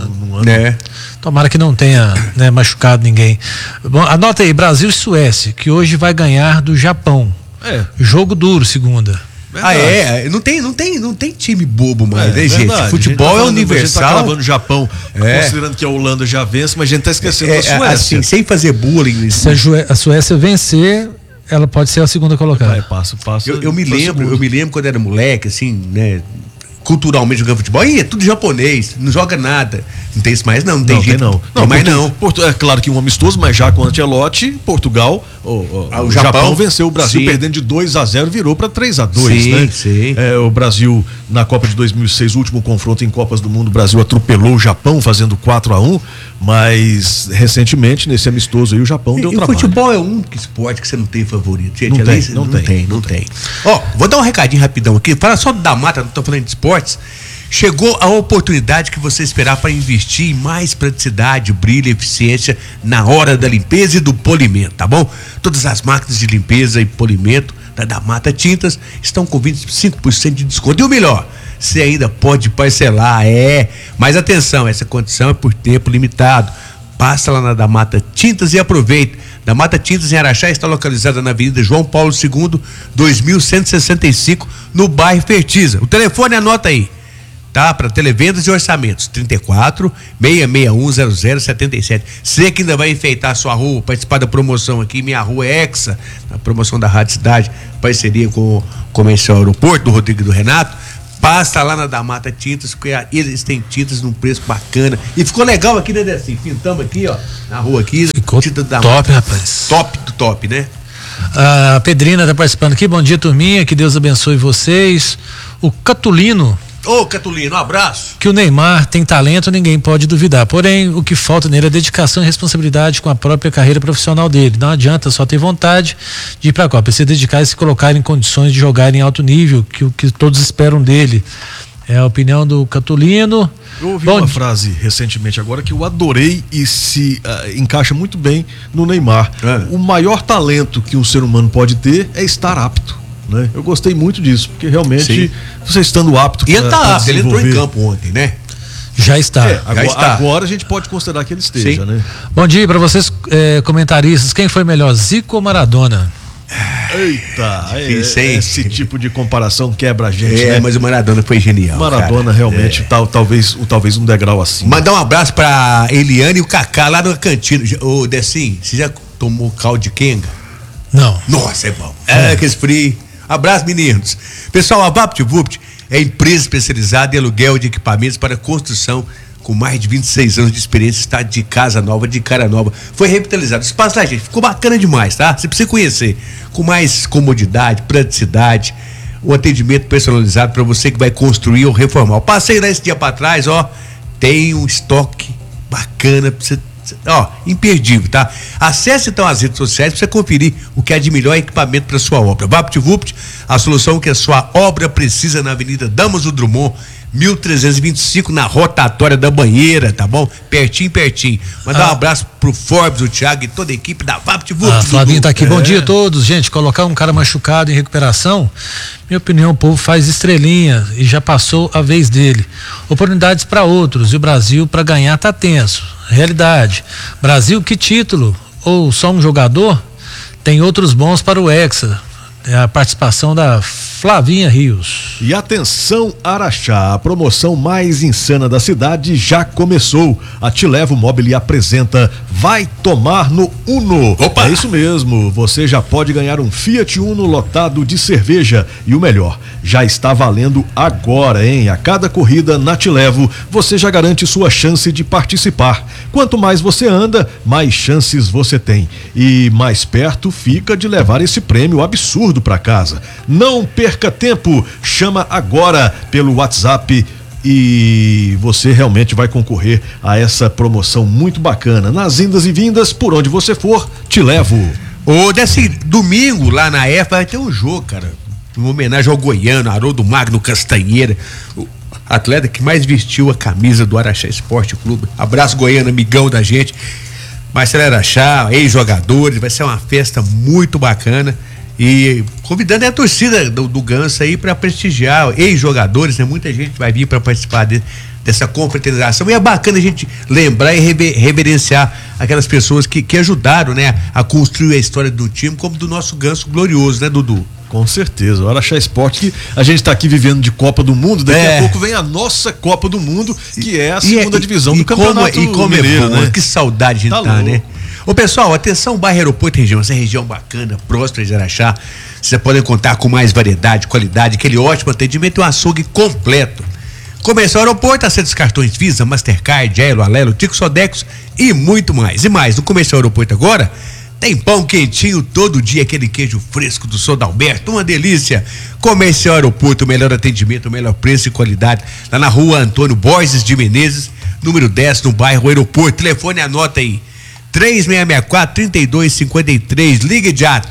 Tomara que não tenha, né, machucado ninguém. Bom, anota aí, Brasil e Suécia, que hoje vai ganhar do Japão. Jogo duro, segunda. Não tem time bobo mais, né, gente? Futebol é universal. A gente tá gravando o Japão, considerando que a Holanda já vence, mas a gente tá esquecendo da Suécia. Assim, sem fazer bullying. Se a Suécia vencer, ela pode ser a segunda colocada. Passa. Eu me lembro quando era moleque, assim, né? Culturalmente jogando futebol, é tudo japonês, não joga nada. Não tem isso mais, não tem jeito. Não, é claro que um amistoso, mas já com o Ancelotti, Portugal, o Japão venceu o Brasil, perdendo de 2-0, virou para 3-2, né? Sim. O Brasil, na Copa de 2006, o último confronto em Copas do Mundo, o Brasil atropelou o Japão, fazendo 4-1, mas recentemente, nesse amistoso aí, o Japão deu trabalho. O futebol é o único esporte que você não tem favorito. Gente, não tem. Vou dar um recadinho rapidão aqui, fala só da Mata, não tô falando de esportes. Chegou a oportunidade que você esperava para investir em mais praticidade, brilho e eficiência na hora da limpeza e do polimento, tá bom? Todas as máquinas de limpeza e polimento da Mata Tintas estão com 25% de desconto. E o melhor, você ainda pode parcelar, mas atenção, essa condição é por tempo limitado. Passa lá na da Mata Tintas e aproveita. Da Mata Tintas em Araxá está localizada na Avenida João Paulo II, 2165, no bairro Fertiza. O telefone, anota aí: tá? Para televendas e orçamentos, 34-661-0077. Você que ainda vai enfeitar a sua rua, participar da promoção aqui, Minha Rua é Hexa, a promoção da Rádio Cidade, parceria com o Comercial Aeroporto, do Rodrigo e do Renato, passa lá na Da Mata Tintas, porque eles têm tintas num preço bacana. E ficou legal aqui, né, Decinho? Pintamos aqui, ó, na rua aqui. Ficou tinta da top, Mata. rapaz. Top do top, né? A Pedrina tá participando aqui. Bom dia, turminha. Que Deus abençoe vocês. O Catulino. Ô, Catulino, um abraço. Que o Neymar tem talento, ninguém pode duvidar. Porém, o que falta nele é dedicação e responsabilidade com a própria carreira profissional dele. Não adianta só ter vontade de ir para a Copa, é se dedicar e se colocar em condições de jogar em alto nível, que todos esperam dele. É a opinião do Catulino. Eu ouvi uma frase recentemente agora que eu adorei e se encaixa muito bem no Neymar. O maior talento que um ser humano pode ter é estar apto. Né? Eu gostei muito disso, porque realmente você estando apto. E ele tá apto, ele entrou em campo ontem, né? Já está. Agora a gente pode considerar que ele esteja, né? Bom dia para vocês, comentaristas. Quem foi melhor, Zico ou Maradona? Eita, esse tipo de comparação quebra a gente, né? Mas o Maradona foi genial. Maradona, cara, realmente, talvez um degrau assim. Mandar um abraço pra Eliane e o Cacá lá na cantina. Ô, Decim, você já tomou caldo de quenga? Não. Nossa, é bom. Que frio. Abraço, meninos. Pessoal, a VaptVupt é empresa especializada em aluguel de equipamentos para construção, com mais de 26 anos de experiência, está de casa nova, de cara nova. Foi revitalizado. O espaço da gente ficou bacana demais, tá? Você precisa conhecer. Com mais comodidade, praticidade, um atendimento personalizado para você que vai construir ou reformar. Eu passei lá esse dia para trás, ó. Tem um estoque bacana pra você. Imperdível, tá? Acesse então as redes sociais para você conferir o que é de melhor equipamento para sua obra. VaptVupt, a solução que a sua obra precisa, na Avenida Damaso Drummond, 1325, na rotatória da Banheira, tá bom? Pertinho. Mandar um abraço pro Forbes, o Thiago e toda a equipe da VaptVupt. Flavinho tá aqui. Bom dia a todos, gente. Colocar um cara machucado em recuperação, minha opinião, o povo faz estrelinha e já passou a vez dele. Oportunidades para outros e o Brasil para ganhar tá tenso. Realidade. Brasil, que título? Ou só um jogador? Tem outros bons para o Hexa. É a participação da Flavinha Rios. E atenção, Araxá, a promoção mais insana da cidade já começou. A Te Levo Mobile apresenta Vai Tomar no Uno. Opa! É isso mesmo, você já pode ganhar um Fiat Uno lotado de cerveja. E o melhor, já está valendo agora, hein? A cada corrida na Te Levo, você já garante sua chance de participar. Quanto mais você anda, mais chances você tem. E mais perto fica de levar esse prêmio absurdo para casa. Não perca tempo, chama agora pelo WhatsApp e você realmente vai concorrer a essa promoção muito bacana. Nas indas e vindas, por onde você for, Te Levo. Desse domingo lá na EFA vai ter um jogo, cara, em homenagem ao goiano, Haroldo Magno Castanheira, o atleta que mais vestiu a camisa do Araxá Esporte Clube. Abraço, goiano, amigão da gente. Marcelo Araxá, ex-jogadores, vai ser uma festa muito bacana. E convidando a torcida do Ganso aí para prestigiar ex-jogadores, né? Muita gente vai vir para participar dessa confraternização. E é bacana a gente lembrar e reverenciar aquelas pessoas que ajudaram, né, a construir a história do time, como do nosso Ganso glorioso, né, Dudu? Com certeza, o Araxá Esporte, que a gente está aqui vivendo de Copa do Mundo, daqui a pouco vem a nossa Copa do Mundo, que é a segunda divisão do Campeonato Mineiro, né? Que saudade a gente tá, né? Ô pessoal, atenção, bairro Aeroporto e região, essa região bacana, próspera de Araxá, vocês podem contar com mais variedade, qualidade, aquele ótimo atendimento e um açougue completo. Comercial Aeroporto, aceita os cartões Visa, Mastercard, Elo, Alelo, Tico Sodexo e muito mais. E mais, no Comercial Aeroporto agora, tem pão quentinho todo dia, aquele queijo fresco do Sodalberto, uma delícia. Comercial Aeroporto, o melhor atendimento, o melhor preço e qualidade, lá na rua Antônio Borges de Menezes, número 10, no bairro Aeroporto. Telefone, anota aí, 3664-3253, ligue já,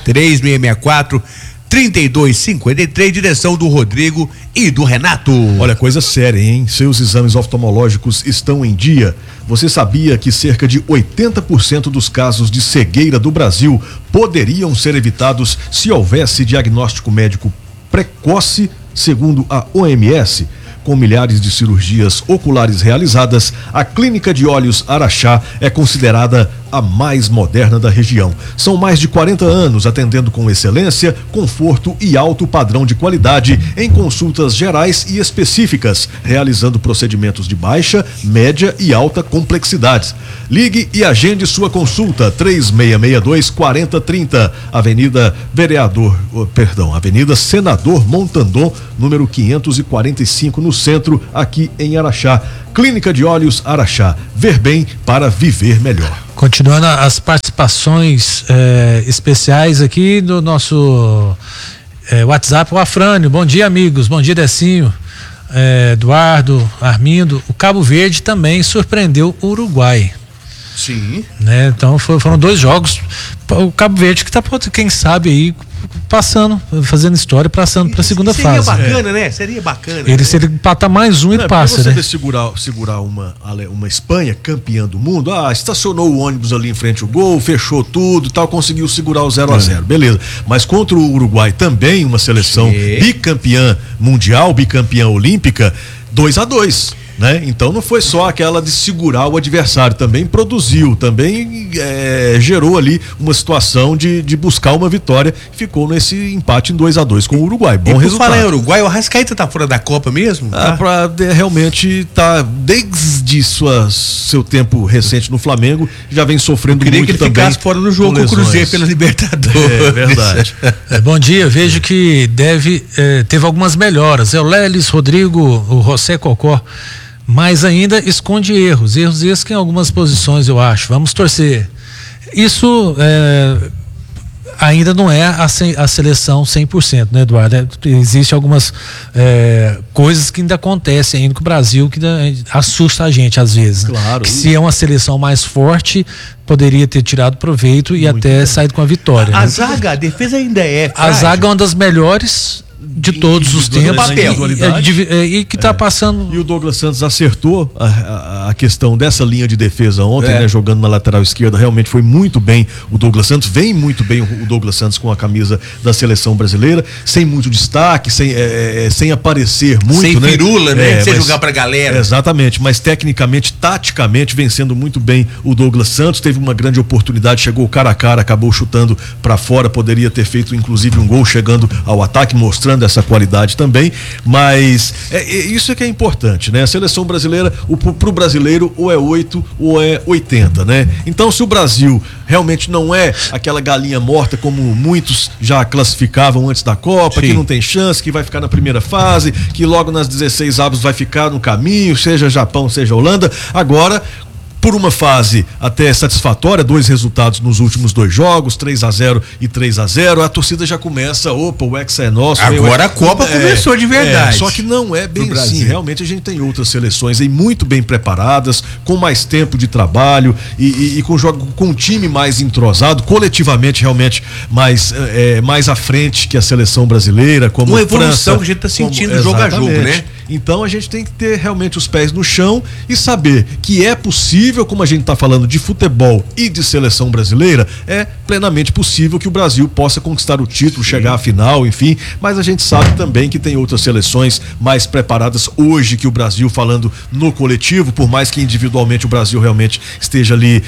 3664-3253, direção do Rodrigo e do Renato. Olha, coisa séria, hein? Seus exames oftalmológicos estão em dia. Você sabia que cerca de 80% dos casos de cegueira do Brasil poderiam ser evitados se houvesse diagnóstico médico precoce, segundo a OMS? Com milhares de cirurgias oculares realizadas, a Clínica de Olhos Araxá é considerada a mais moderna da região. São mais de 40 anos atendendo com excelência, conforto e alto padrão de qualidade em consultas gerais e específicas, realizando procedimentos de baixa, média e alta complexidade. Ligue e agende sua consulta 3662-4030, Avenida Senador Montandon, número 545, no centro, aqui em Araxá. Clínica de Olhos Araxá. Ver bem para viver melhor. Continuando as participações especiais aqui do nosso WhatsApp, o Afrânio. Bom dia, amigos. Bom dia, Decinho. Eduardo, Armindo. O Cabo Verde também surpreendeu o Uruguai. Sim. Né? Então foram 2 jogos. O Cabo Verde que tá, quem sabe aí, passando, fazendo história, passando para a segunda fase. Seria bacana, né? Seria bacana. Ele se ele empatar mais um e passa, você né? segurar uma Espanha campeã do mundo, estacionou o ônibus ali em frente ao gol, fechou tudo e tal, conseguiu segurar o 0-0, beleza. Mas contra o Uruguai também, uma seleção bicampeã mundial, bicampeã olímpica, 2-2. Né? Então não foi só aquela de segurar o adversário, também produziu, também gerou ali uma situação de buscar uma vitória, ficou nesse empate em 2-2 com o Uruguai. Bom resultado. Falar em Uruguai, o Arrascaeta tá fora da Copa mesmo? Realmente tá, desde seu tempo recente no Flamengo, já vem sofrendo muito também. Queria que ele ficasse fora do jogo com o Cruzeiro pela Libertadores. É verdade. Bom dia, vejo que teve algumas melhoras. O Lelis, Rodrigo, o José Cocó, mas ainda esconde erros que em algumas posições eu acho. Vamos torcer. Isso ainda não é a seleção 100%, né, Eduardo? Existem algumas coisas que ainda acontecem ainda com o Brasil que assusta a gente às vezes. Claro. Que se é uma seleção mais forte, poderia ter tirado proveito e até saído com a vitória. A zaga, a defesa ainda é frágil. A zaga é uma das melhores de todos os tempos e que está passando. E o Douglas Santos acertou a questão dessa linha de defesa ontem, né, jogando na lateral esquerda. Realmente foi muito bem o Douglas Santos, vem muito bem o Douglas Santos com a camisa da seleção brasileira, sem muito destaque, sem aparecer muito, sem firula, né? Sem jogar pra galera. Exatamente, mas tecnicamente, taticamente, vencendo muito bem o Douglas Santos. Teve uma grande oportunidade, chegou cara a cara, acabou chutando pra fora, poderia ter feito inclusive um gol chegando ao ataque, mostrando essa qualidade também, mas isso é que é importante, né? A seleção brasileira, pro brasileiro, ou é 8 ou é 80, né? Então, se o Brasil realmente não é aquela galinha morta como muitos já classificavam antes da Copa, que não tem chance, que vai ficar na primeira fase, que logo nas 16 avos vai ficar no caminho, seja Japão, seja Holanda, agora por uma fase até satisfatória, 2 resultados nos últimos 2 jogos, 3-0 e 3-0, a torcida já começa, o Hexa é nosso. Agora a Copa começou de verdade. Só que não é bem assim, realmente a gente tem outras seleções aí muito bem preparadas, com mais tempo de trabalho e com um time mais entrosado, coletivamente realmente mais à frente que a seleção brasileira, como uma evolução França, que a gente está sentindo jogo a jogo, né? Então a gente tem que ter realmente os pés no chão e saber que é possível, como a gente está falando de futebol e de seleção brasileira, é plenamente possível que o Brasil possa conquistar o título, chegar à final, enfim, mas a gente sabe também que tem outras seleções mais preparadas hoje que o Brasil, falando no coletivo, por mais que individualmente o Brasil realmente esteja ali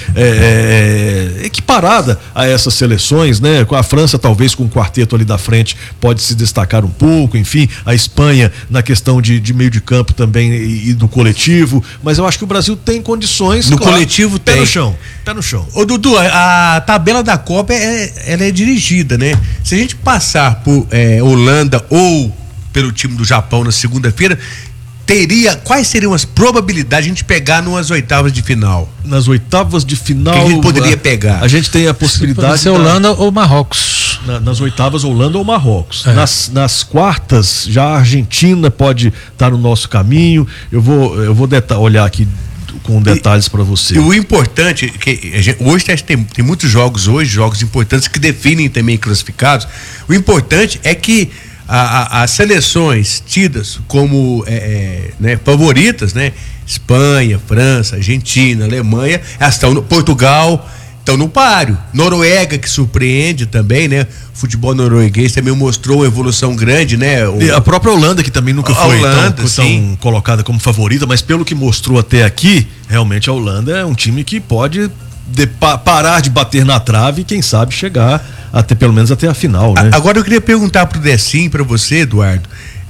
equiparada a essas seleções, né? A França talvez com o quarteto ali da frente pode se destacar um pouco, enfim, a Espanha na questão de meio de campo também e do coletivo, mas eu acho que o Brasil tem condições. No coletivo tem. Pé no chão. Ô Dudu, a tabela da Copa ela é dirigida, né? Se a gente passar por Holanda ou pelo time do Japão na segunda-feira, quais seriam as probabilidades de a gente pegar nas oitavas de final? Nas oitavas de final, que a gente poderia pegar? A gente tem a possibilidade pode ser Holanda ou Marrocos. Nas oitavas, Holanda ou Marrocos. Nas quartas, já a Argentina pode estar no nosso caminho. Eu vou olhar aqui com detalhes para você. E o importante que hoje tem muitos jogos jogos importantes que definem também classificados. O importante é que as seleções tidas como favoritas, né? Espanha, França, Argentina, Alemanha, elas estão no Portugal, estão no páreo. Noruega, que surpreende também, né? O futebol norueguês também mostrou uma evolução grande, né? E a própria Holanda, que também nunca foi tão colocada como favorita, mas pelo que mostrou até aqui, realmente a Holanda é um time que pode parar de bater na trave e quem sabe chegar até pelo menos até a final, né? Agora eu queria perguntar pro Decinho, para você, Eduardo,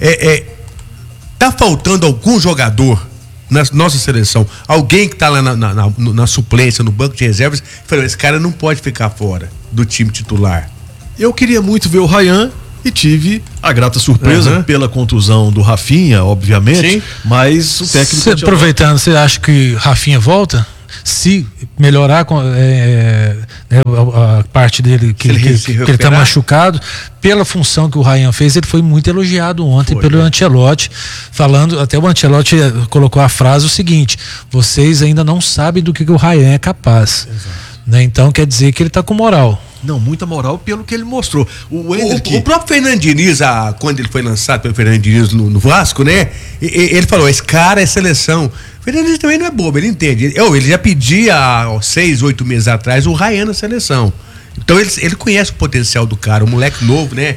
tá faltando algum jogador na nossa seleção, alguém que tá lá na suplência, no banco de reservas, falou, esse cara não pode ficar fora do time titular? Eu queria muito ver o Ryan e tive a grata surpresa pela contusão do Rafinha, obviamente. Sim. Mas o técnico... Aproveitando, você acha que Rafinha volta? Se melhorar a parte dele que ele está machucado, pela função que o Ryan fez, ele foi muito elogiado ontem pelo Ancelotti, falando, até o Ancelotti colocou a frase o seguinte: vocês ainda não sabem do que o Ryan é capaz. Né? Então quer dizer que ele está com moral. Não, muita moral pelo que ele mostrou. O próprio Fernando Diniz, quando ele foi lançado pelo Fernando Diniz no Vasco, né? Ele falou, esse cara é seleção. O Fernando Diniz também não é bobo, ele entende. Ele já pedia há 6, 8 meses atrás o Ryan na seleção. Então ele conhece o potencial do cara, um moleque novo, né?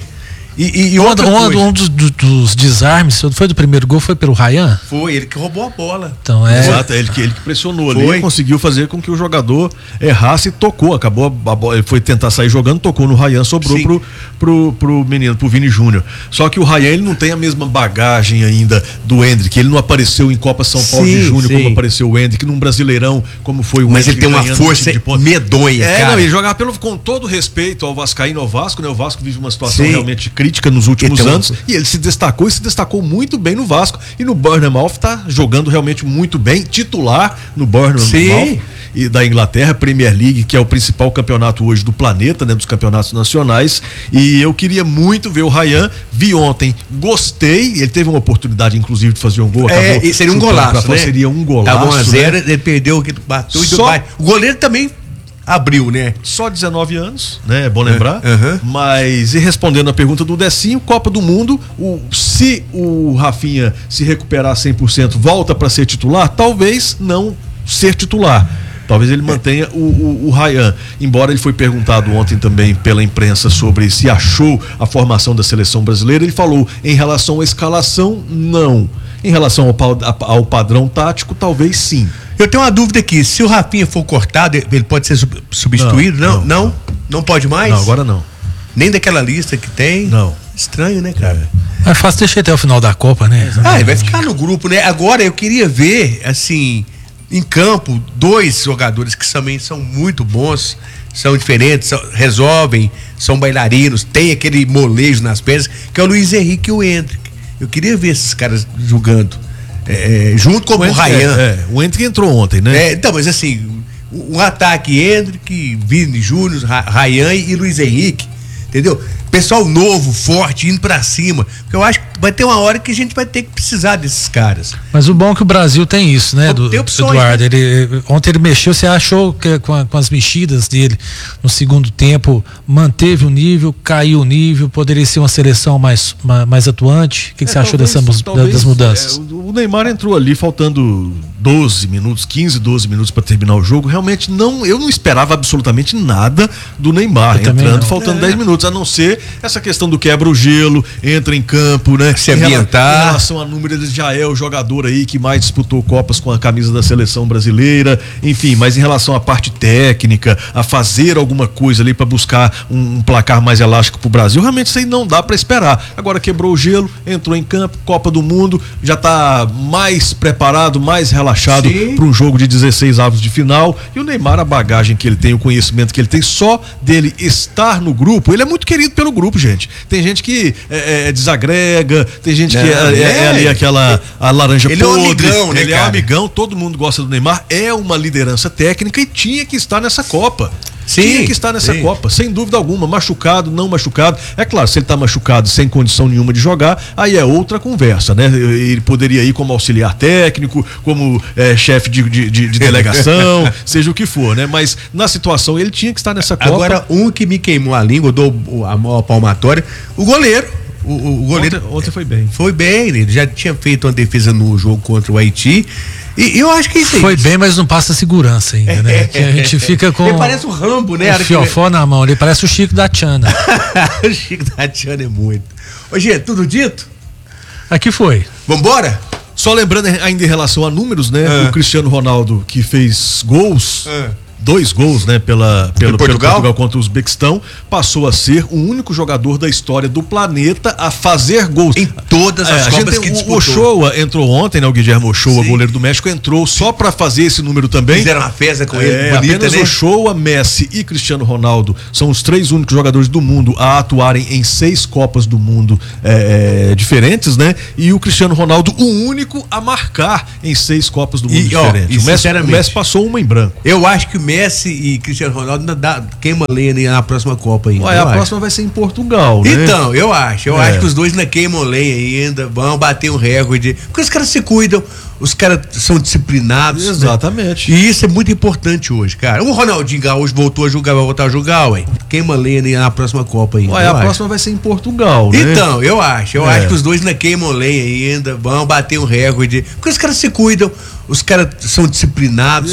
Um dos desarmes, foi do primeiro gol, foi pelo Ryan? Foi, ele que roubou a bola. Então Exato, ele que pressionou ali, conseguiu fazer com que o jogador errasse e tocou, acabou a bola, ele foi tentar sair jogando, tocou no Ryan, sobrou pro menino, pro Vini Júnior. Só que o Ryan, ele não tem a mesma bagagem ainda do Endrick, ele não apareceu em Copa São Paulo de Júnior como apareceu o Endrick, num Brasileirão como foi o Mas Endrick. Mas ele tem uma força medonha, cara. Não, ele jogava com todo respeito ao Vascaíno, ao Vasco, né? O Vasco vive uma situação realmente crítica nos últimos anos, e ele se destacou muito bem no Vasco, e no Bournemouth tá jogando realmente muito bem, titular no Bournemouth e da Inglaterra, Premier League, que é o principal campeonato hoje do planeta, né, dos campeonatos nacionais, e eu queria muito ver o Ryan, vi ontem, gostei, ele teve uma oportunidade inclusive de fazer um gol, acabou seria um golaço, né? Seria um golaço, tava 1-0, né? Ele perdeu, bateu o goleiro também abriu, né? Só 19 anos, né? É bom lembrar. Mas, e respondendo a pergunta do Decinho, Copa do Mundo, se o Rafinha se recuperar 100%, volta para ser titular? Talvez não ser titular. Talvez ele mantenha o Ryan. Embora ele foi perguntado ontem também pela imprensa sobre se achou a formação da seleção brasileira, ele falou, em relação à escalação, não. Em relação ao padrão tático, talvez sim. Eu tenho uma dúvida aqui, se o Rafinha for cortado, ele pode ser substituído? Não pode mais? Não, agora não. Nem daquela lista que tem? Não. Estranho, né, cara? É fácil deixar até o final da Copa, né? Ele vai ficar no grupo, né? Agora eu queria ver, assim, em campo, 2 jogadores que também são muito bons, são diferentes, resolvem, são bailarinos, tem aquele molejo nas pernas, que é o Luiz Henrique e o Endrick. Eu queria ver esses caras jogando. Junto com o Ryan. O Endrick entrou ontem, né? Então, mas assim, um ataque Endrick, Vini Júnior, Ryan e Luiz Henrique, entendeu? Pessoal novo, forte, indo pra cima. Porque eu acho que vai ter uma hora que a gente vai ter que precisar desses caras. Mas o bom é que o Brasil tem isso, né, Eduardo? Né? Ontem ele mexeu, você achou que com as mexidas dele no segundo tempo, manteve o nível, caiu o nível, poderia ser uma seleção mais atuante? O que você achou das mudanças? O Neymar entrou ali faltando 12 minutos, 15, 12 minutos para terminar o jogo. Realmente eu não esperava absolutamente nada do Neymar entrando faltando 10 minutos, a não ser essa questão do quebra o gelo, entra em campo, né? Se ambientar. Em relação a número, ele já é o jogador aí que mais disputou Copas com a camisa da seleção brasileira, enfim, mas em relação à parte técnica, a fazer alguma coisa ali para buscar um placar mais elástico pro Brasil, realmente isso aí não dá para esperar. Agora quebrou o gelo, entrou em campo, Copa do Mundo, já tá mais preparado, mais relaxado para um jogo de 16 avos de final, e o Neymar, a bagagem que ele tem, o conhecimento que ele tem, só dele estar no grupo, ele é muito querido pelo grupo, gente. Tem gente que desagrega, tem gente que é ali a laranja ele podre. É um amigão, né, ele é um amigão, todo mundo gosta do Neymar, é uma liderança técnica e tinha que estar nessa Copa. Tinha que estar nessa Copa, sem dúvida alguma, machucado, não machucado. É claro, se ele está machucado sem condição nenhuma de jogar, aí é outra conversa, né? Ele poderia ir como auxiliar técnico, como chefe de delegação, seja o que for, né? Mas na situação ele tinha que estar nessa Copa. Agora, um que me queimou a língua, eu dou a maior palmatória, o goleiro. O goleiro ontem foi bem. Foi bem, ele já tinha feito uma defesa no jogo contra o Haiti. E eu acho que isso aí. Foi bem, mas não passa segurança ainda, né? Que a gente fica com. Ele parece o Rambo, né? O fiofó na mão, ele parece o Chico da Tiana. O Chico da Tiana é muito. Ô, Gê, tudo dito? Aqui foi. Vambora? Só lembrando ainda em relação a números, né? O Cristiano Ronaldo, que fez gols, 2 gols, né, pelo Portugal contra o Uzbequistão, passou a ser o único jogador da história do planeta a fazer gols em todas as Copas que disputou. O Ochoa entrou ontem, né, o Guilherme Ochoa, goleiro do México, entrou só para fazer esse número também. Fizeram uma festa com ele, bonita, apenas né? Ochoa, Messi e Cristiano Ronaldo são os 3 únicos jogadores do mundo a atuarem em 6 Copas do Mundo diferentes, né? E o Cristiano Ronaldo, o único a marcar em 6 Copas do Mundo diferentes. O Messi passou uma em branco. Eu acho que o Messi e Cristiano Ronaldo ainda queima lenha na próxima Copa ainda. A próxima vai ser em Portugal, né? Então, eu acho que os dois ainda queimam lenha ainda, vão bater um recorde, porque os caras se cuidam, os caras são disciplinados. Exatamente. Né? E isso é muito importante hoje, cara. O Ronaldinho Gaúcho voltou a jogar, vai voltar a jogar, ué. Queima lenha na próxima Copa ainda. A próxima vai ser em Portugal, né? Então, eu acho que os dois ainda queimam lenha ainda, vão bater um recorde, porque os caras se cuidam, os caras são disciplinados.